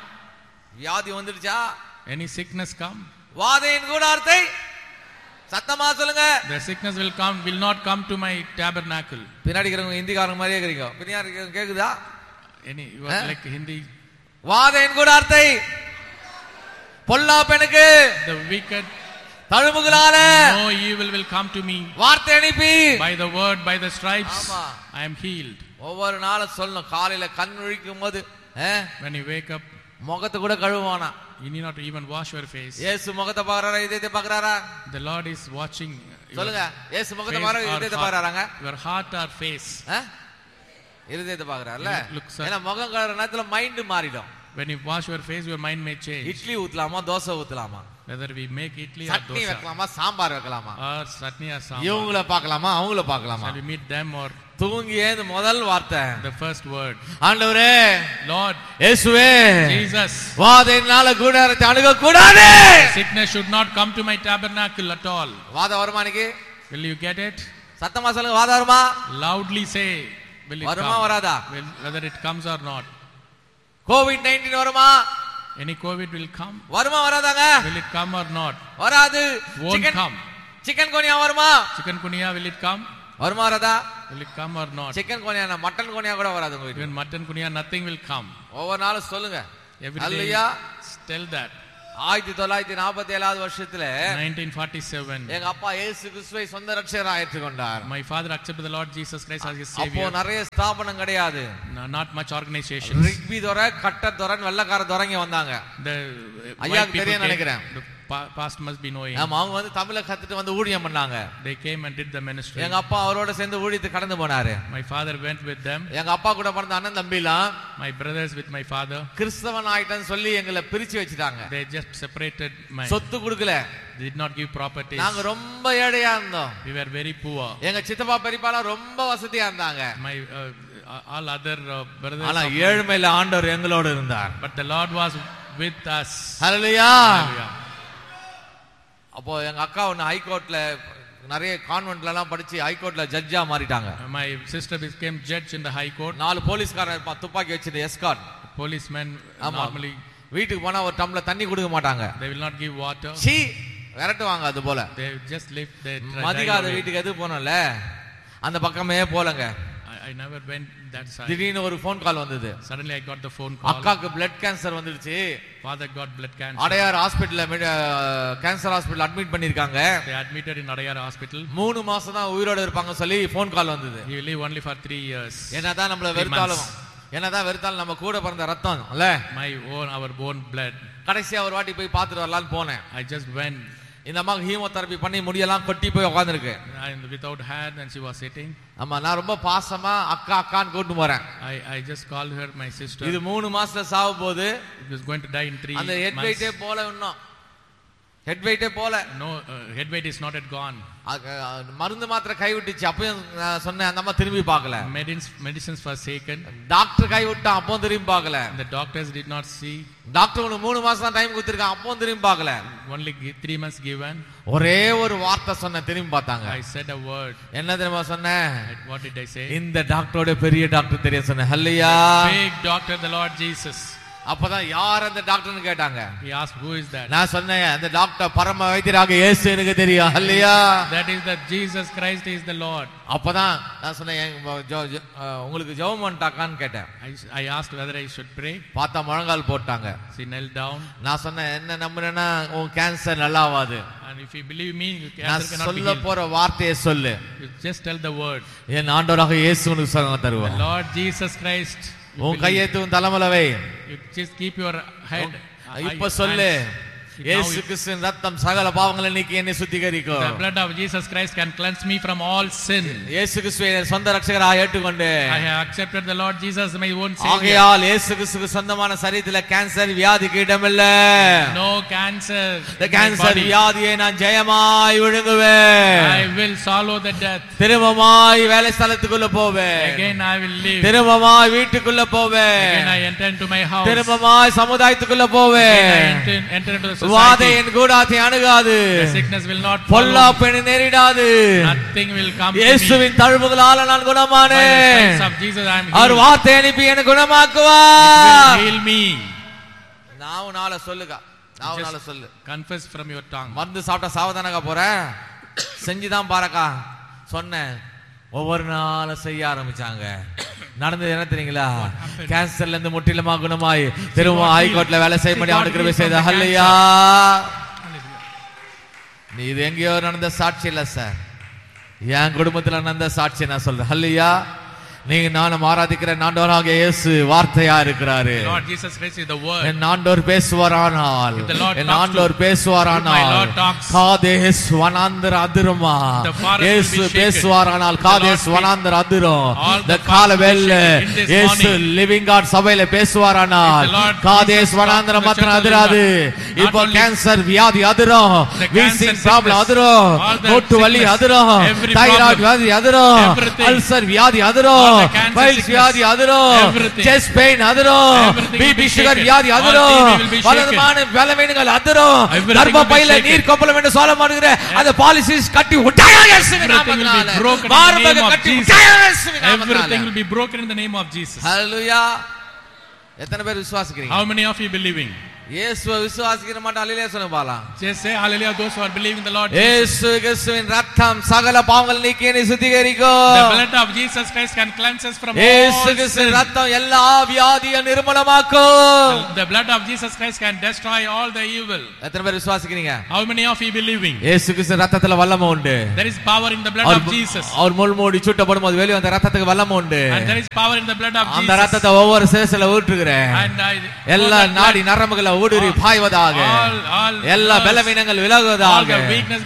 S1: வியாதி வந்துடுச்சா?
S2: Any sickness come?
S1: வாதையின் கூடாரத்தை சத்தமா சொல்லுங்க.
S2: The sickness will come, will not come to my tabernacle.
S1: பின்னாடி இருக்கிறவங்க ஹிந்திக்காரங்க மாதிரியே இருக்கிறீங்க. பின்னாடி இருக்கிறவங்க கேக்குதா?
S2: Any, you are like Hindi.
S1: வாதையின் கூடாரத்தை பொல்லாப்பனுக்கு
S2: The wicked,
S1: தழும்புகளால
S2: no evil will come to me.
S1: வார்த்தை அனுப்பி
S2: By the word, by the stripes,
S1: ஆமா.
S2: I am healed.
S1: ஒவ்வொரு நாளும் சொல்லணும். காலையில கண் விழிக்கும் போது
S2: When you wake up,
S1: முகத்தை கூட கழுவுவானா.
S2: you need not even wash your face.
S1: இயேசு முகத்தை பாக்குறாரா, இதயத்தை பாக்குறாரா?
S2: The Lord is watching your
S1: சொல்லுங்க. இயேசு முகத்தை
S2: face
S1: பாக்குறாரா,
S2: or
S1: இதயத்தை
S2: heart.
S1: பாக்குறாங்க?
S2: Your heart or face.
S1: இருதயத்தை பாக்குறாருல.
S2: Look, sir.
S1: ஏன்னா முகம் கழுவுற நேரத்துல மைண்ட் மாறிடும்.
S2: When you wash your face, your mind may change.
S1: Idli ஊத்தலாமா, dosa ஊத்தலாமா,
S2: Whether we make idli or
S1: chutney
S2: dosa
S1: வைக்கலாமா, சாம்பார் வைக்கலாமா,
S2: or chutney or sambar.
S1: இவங்கள பார்க்கலாமா, அவங்கள பார்க்கலாமா,
S2: Shall we meet them or
S1: தூங்கி ஏந்து முதல் வார்த்தை,
S2: the first word,
S1: ஆண்டவரே,
S2: Lord,
S1: இயேசுவே,
S2: Jesus,
S1: வாதையினால கூடாரத்தை அணுக கூடாது.
S2: Sickness should not come to my tabernacle at all.
S1: வாதம் வருமா இன்னைக்கு?
S2: Will you get it?
S1: சத்தமா சொல்லுங்க, வாதம் வருமா?
S2: Loudly say, will it
S1: வருமா
S2: come?
S1: வராதா?
S2: Will, whether it comes or not.
S1: Covid nineteen வருமா?
S2: Any COVID will come.
S1: வருமா வராதாங்க?
S2: Will it come or not?
S1: வராது.
S2: Won't come.
S1: சிக்கன் கோனியா வருமா?
S2: Chicken kunia, will it come?
S1: வருமா வராதா?
S2: Will it come or not?
S1: Chicken கோனியா, mutton கோனியா கூட வராது உங்க வீட்டுக்கு.
S2: Even mutton kunia, nothing will come.
S1: ஒவ்வொரு நாளும் சொல்லுங்க.
S2: Every day,
S1: hallelujah.
S2: tell that.
S1: ஆயிரத்தி தொள்ளாயிரத்தி நாற்பத்தி ஏழாவது வருஷத்துல
S2: nineteen forty-seven,
S1: எங்க அப்பா இயேசு கிறிஸ்துவை சொந்த ரட்சகரா ஏற்றுக்கொண்டார்.
S2: my father accepted the Lord Jesus Christ as his
S1: அப்போ
S2: savior.
S1: நிறைய ஸ்தாபனம் கிடையாது.
S2: No, not much organizations.
S1: Rugby துரை, கட்ட துரைன்னு வெள்ளக்கார துரைங்க வந்தாங்க.
S2: The
S1: ஐயாக்கு
S2: white people
S1: தெரியும்
S2: came,
S1: நினைக்கிறேன்.
S2: the pa- past must be knowing.
S1: ஆமா, அவங்க வந்து தமிழை கத்துட்டு வந்து ஊழியம் பண்ணாங்க.
S2: They came and did the ministry.
S1: எங்க அப்பா அவரோட சேர்ந்து ஊழியத்துக்கு கடந்து போனாரு.
S2: My father went with them.
S1: எங்க அப்பா கூட பிறந்த அண்ணன் தம்பிலாம்
S2: My brothers with my father.
S1: கிறிஸ்தவன் ஆயிட்டன்னு சொல்லி எங்களை பிரிச்சு வச்சுட்டாங்க.
S2: They just separated. My
S1: சொத்து கொடுக்கல.
S2: they did not give properties.
S1: நாங்க ரொம்ப ஏழையா இருந்தோம்.
S2: We were very poor.
S1: எங்க சித்தப்பா பெரியப்பாலாம் ரொம்ப வசதியா இருந்தாங்க.
S2: My uh, all other uh, brothers.
S1: ஆனா
S2: of-
S1: ஏழ்மையில ஆண்டவர் எங்களோட இருந்தார்.
S2: but the Lord was with us.
S1: Hallelujah.
S2: Hallelujah.
S1: அப்போ எங்க அக்கா ஒன்னு ஹைகோர்ட்ல நிறைய கான்வென்ட்ல எல்லாம் படிச்சு ஹைகோர்ட்ல ஜட்ஜா மாறிட்டாங்க.
S2: My sister became judge in the high court.
S1: நாலு போலீஸ்காரன் இருப்பான், துப்பாக்கி வச்சிட்டு எஸ்கார்ட்.
S2: Policemen
S1: ஆமா.
S2: normally
S1: வீட்டுக்கு போனா ஒரு டம்ளர் தண்ணி கொடுக்க மாட்டாங்க.
S2: they will not give water.
S1: சீ விரட்டுவாங்க. அது போல
S2: They just live their
S1: மதிகாத
S2: drive away.
S1: வீட்டுக்கு எது போனோம்ல அந்த பக்கமே போலங்க.
S2: I, I never went that side.
S1: திடீர்னு ஒரு ஃபோன் கால் வந்தது.
S2: Suddenly I got the phone call.
S1: அக்காக்கு பிளட் கேன்சர் வந்துருச்சு.
S2: Father got blood cancer.
S1: Adyar ஹாஸ்பிடல்ல கேன்சர் ஹாஸ்பிடல் அட்மிட் பண்ணிருக்காங்க.
S2: They admitted in Adayar hospital.
S1: மூணு மாசம் தான் உயிரோட இருப்பாங்க சொல்லி ஃபோன் கால் வந்தது.
S2: He will live only for three years.
S1: என்னதான் நம்மள
S2: Three
S1: வெறுத்தாலும்
S2: months.
S1: என்னதான் வெறுத்தாலும் நம்ம கூட பிறந்த ரத்தம் இல்ல.
S2: My own, our own blood.
S1: கடைசியா ஒரு வாட்டி போய் பார்த்துட்டு வரலாம்னு போனேன்.
S2: I just went.
S1: இந்த அம்மாக்கு ஹீமோதெரபி பண்ணி முடியெல்லாம் கொட்டி போய் உட்கார்ந்திருக்கு.
S2: And without hand, and she was sitting.
S1: ஆமா, நான் ரொம்ப பாசமா அக்கா அக்கான்னு கூட்டு போறேன்.
S2: I I just called her my sister.
S1: இது மூணு மாசத்துல சாவு போது.
S2: It was going to die in three
S1: அந்த ஹெட்
S2: months.
S1: வெயிட்டே போல இன்னும் ஹெட் வெயிட்டே போல.
S2: No, uh, head weight is not yet gone.
S1: மருந்து மாத்திரை கை விட்டுச்சு. அப்பயும் நான் சொன்னேன், அந்த அம்மா திரும்பி பார்க்கல.
S2: Medicines medicines was taken.
S1: Doctor கை விட்டான், அப்பவும் திரும்பி பார்க்கல.
S2: The doctors did not see.
S1: Doctor உனக்கு மூணு மாசம் தான் டைம் கொடுத்திருக்கான், அப்பவும் திரும்பி பார்க்கல.
S2: Only gi- three months given.
S1: ஒரே ஒரு வார்த்தை சொன்ன, திரும்பி பார்த்தாங்க.
S2: I said a word.
S1: என்ன தெரியுமா சொன்னேன்?
S2: What did I say?
S1: இந்த டாக்டரோட பெரிய டாக்டர் தெரிய சொன்னேன். ஹல்லேலூயா.
S2: Big doctor, the Lord Jesus.
S1: அப்பதான் யார் அந்த டாக்டர்னு கேட்டாங்க.
S2: He asked, who is that?
S1: நான் சொன்னேன், அந்த டாக்டர் பரம வைத்தியராக இயேசு எனக்கு தெரியும். ஹல்லேலூயா.
S2: That is that Jesus Christ is the Lord.
S1: அப்பதான் நான் சொன்னேன், உங்களுக்கு ஜெபம் பண்ணிட்டாக்கான்னு கேட்டேன்.
S2: I, I asked whether I should pray.
S1: பார்த்தா முழங்கால் போட்டாங்க.
S2: She knelt down.
S1: நான் சொன்னேன், என்ன நம்புறேன்னா உன் cancer நல்லாவாது.
S2: And if you believe me,
S1: நான்
S2: cancer cannot be
S1: சொல்ல
S2: healed.
S1: போற வார்த்தையை சொல்லு.
S2: You just tell the word.
S1: என் ஆண்டவராக இயேசு உனக்கு சுகம் தருவார்.
S2: Lord Jesus Christ. You
S1: உன்
S2: believe.
S1: கையெத்து உன் தலைமையில வை.
S2: You just keep your head.
S1: இப்ப சொல்லு,
S2: hands. Now
S1: இயேசு
S2: you-
S1: கிறிஸ்துவின் ரத்தம் சகல பாவங்களை நீக்கி என்னை சுத்திகரிக்கும்.
S2: The blood of Jesus Christ can cleanse me from all sin.
S1: இயேசு கிறிஸ்துவை என் சொந்த ரட்சகராக ஏற்றுக்கொண்டு
S2: I have accepted the Lord Jesus my own Savior.
S1: ஆகையால் இயேசு கிறிஸ்துவுக்கு சொந்தமான சரீரத்தில கேன்சர் வியாதிக்கு இடமில்ல.
S2: No cancer.
S1: இந்த
S2: in my
S1: கேன்சர்
S2: body.
S1: வியாதியை நான் ஜெயமாய் விழுங்குவேன்.
S2: I will swallow the death.
S1: திரும்பமாய் வேலை ஸ்தலத்துக்குள்ள போவேன்.
S2: Again I will live.
S1: திரும்பமாய் வீட்டுக்குள்ள
S2: Again
S1: போவேன்.
S2: I enter into my house.
S1: திரும்பமாய் சமுதாயத்துக்குள்ள
S2: Again I
S1: போவேன்.
S2: enter, enter into the
S1: வாதை
S2: society.
S1: என் கூடாத்தை அணுகாது.
S2: The sickness will not follow.
S1: பொல்லாப்பு என்னை நேரிடாது.
S2: Nothing will come to me.
S1: இயேசுவின் தழும்புகளால நான்
S2: By the
S1: குணமானேன்.
S2: stripes of Jesus I am
S1: our
S2: healed.
S1: வார்த்தை அனுப்பி என்னை
S2: It
S1: குணமாக்குவார்.
S2: will heal me.
S1: நாவுனால சொல்லுங்க, நாவுனால
S2: Just
S1: சொல்லு.
S2: confess from your tongue.
S1: மருந்து சாப்பிட்டா சாவதானக்கா போற? செஞ்சுதான் பாருக்கா சொன்னேன். ஒவ்வொரு நாளும் செய்ய ஆரம்பிச்சாங்க. நடந்தது என்ன தெரியுங்களா? கேன்சர்ல இருந்து முற்றிலுமா குணமாய் திரும்ப ஹைகோர்ட்ல வேலை செய்ய முடியும் அவனுக்கு கிருபை செய்த. ஹல்லேலூயா. நீ இது எங்கேயோ நடந்த சாட்சி இல்ல சார், என் குடும்பத்துல நடந்த சாட்சி நான் சொல்றேன். ஹல்லேலூயா. நீங்க நானும் ஆராதிக்கிற ஆண்டவராகிய இயேசு வார்த்தையா இருக்கிறாரு.
S2: Lord Jesus Christ is the word.
S1: என் ஆண்டவர் பேசுவாரானால்,
S2: If the Lord
S1: N
S2: talks
S1: ஆண்டவர்
S2: to-
S1: பேசுவாரானால்,
S2: if my Lord talks,
S1: Kadesh வனாந்தர அதிருமா.
S2: the forest will
S1: இயேசு
S2: be shaken.
S1: பேசுவாரானால்
S2: If the
S1: Kadesh
S2: Lord
S1: வனாந்தர அதிரும்.
S2: all
S1: இந்த
S2: the forest
S1: காலவேளை
S2: will be shaken in this
S1: இயேசு
S2: morning.
S1: Living God சபையில பேசுவாரானால்
S2: If the Lord
S1: Kadesh
S2: Jesus
S1: வனாந்தர
S2: talks to the
S1: மாத்திரம்
S2: church of
S1: அதிராது.
S2: God, not
S1: இப்போ
S2: only
S1: கேன்சர் வியாதி அதிரும்,
S2: the
S1: wheezing
S2: cancer
S1: problem
S2: sickness,
S1: அதிரும்,
S2: all the
S1: மூட்டு வலி
S2: sickness,
S1: அதிரும்,
S2: every
S1: தைராய்டு
S2: problem,
S1: வியாதி அதிரும்,
S2: everything,
S1: அல்சர் வியாதி அதிரும்,
S2: all the cancer
S1: files
S2: sickness,
S1: வியாதி அதிரும்,
S2: everything,
S1: செஸ்ட் பெயின் அதிரும்,
S2: everything will
S1: BP
S2: be
S1: sugar
S2: shaken,
S1: வியாதி
S2: all
S1: அதிரும்,
S2: T B will be shaken,
S1: பலவிதமான பலவீனங்கள் அதிரும்,
S2: everything
S1: கர்ப்பப்பையில
S2: will be shaken,
S1: நீர் கொப்பளம் என்று சொல்ல மாட்டேங்கிற அந்த பாலிசிஸ் கட்டி உடையாக இயேசுவின்
S2: everything will be
S1: நாமத்தினால,
S2: broken in the
S1: மார்பக
S2: name of
S1: கட்டி
S2: Jesus.
S1: உடையாக இயேசுவின்
S2: Everything
S1: நாமத்தினால.
S2: will be broken in the name of Jesus.
S1: ஹல்லேலூயா. எத்தனை பேர் விசுவாசிக்கிறீங்க?
S2: How many of you believing?
S1: இயேசுவை விசுவாசிக்கிற மாட்டோம் அல்லேலூயா சொல்லுங்க பாலாம்.
S2: Just say hallelujah those who are believing the Lord Jesus.
S1: இயேசு கிறிஸ்துவின் ரத்தம் சகல பாவங்கள் நீக்கி என்னை
S2: The
S1: சுத்திகரிக்கும்.
S2: blood of Jesus Christ can cleanse us from all
S1: இயேசு
S2: sin.
S1: கிறிஸ்துவின் ரத்தம் எல்லா வியாதியை நிர்மூலமாக்கும்.
S2: The blood of Jesus Christ can destroy all the evil.
S1: எத்தனை பேர் விசுவாசிக்கிறீங்க?
S2: How many of you believing?
S1: இயேசு கிறிஸ்துவின் ரத்தத்துல வல்லமை உண்டு.
S2: There is power in the blood of Jesus.
S1: அவர் முள்மூடி சுட்டப்படும் போது வெளியே அந்த ரத்தத்துக்கு வல்லமை உண்டு.
S2: And there is power in the blood of
S1: அந்த
S2: Jesus.
S1: ரத்தத்தை ஒவ்வொரு சேசல ஊற்றுகிறேன்.
S2: And I
S1: எல்லா நாடி நரம்புகளை ஊடுருவி பாய்வதாக,
S2: all all
S1: எல்லா
S2: all
S1: பலவீனங்கள்
S2: all
S1: விலகுவதாக,
S2: the weakness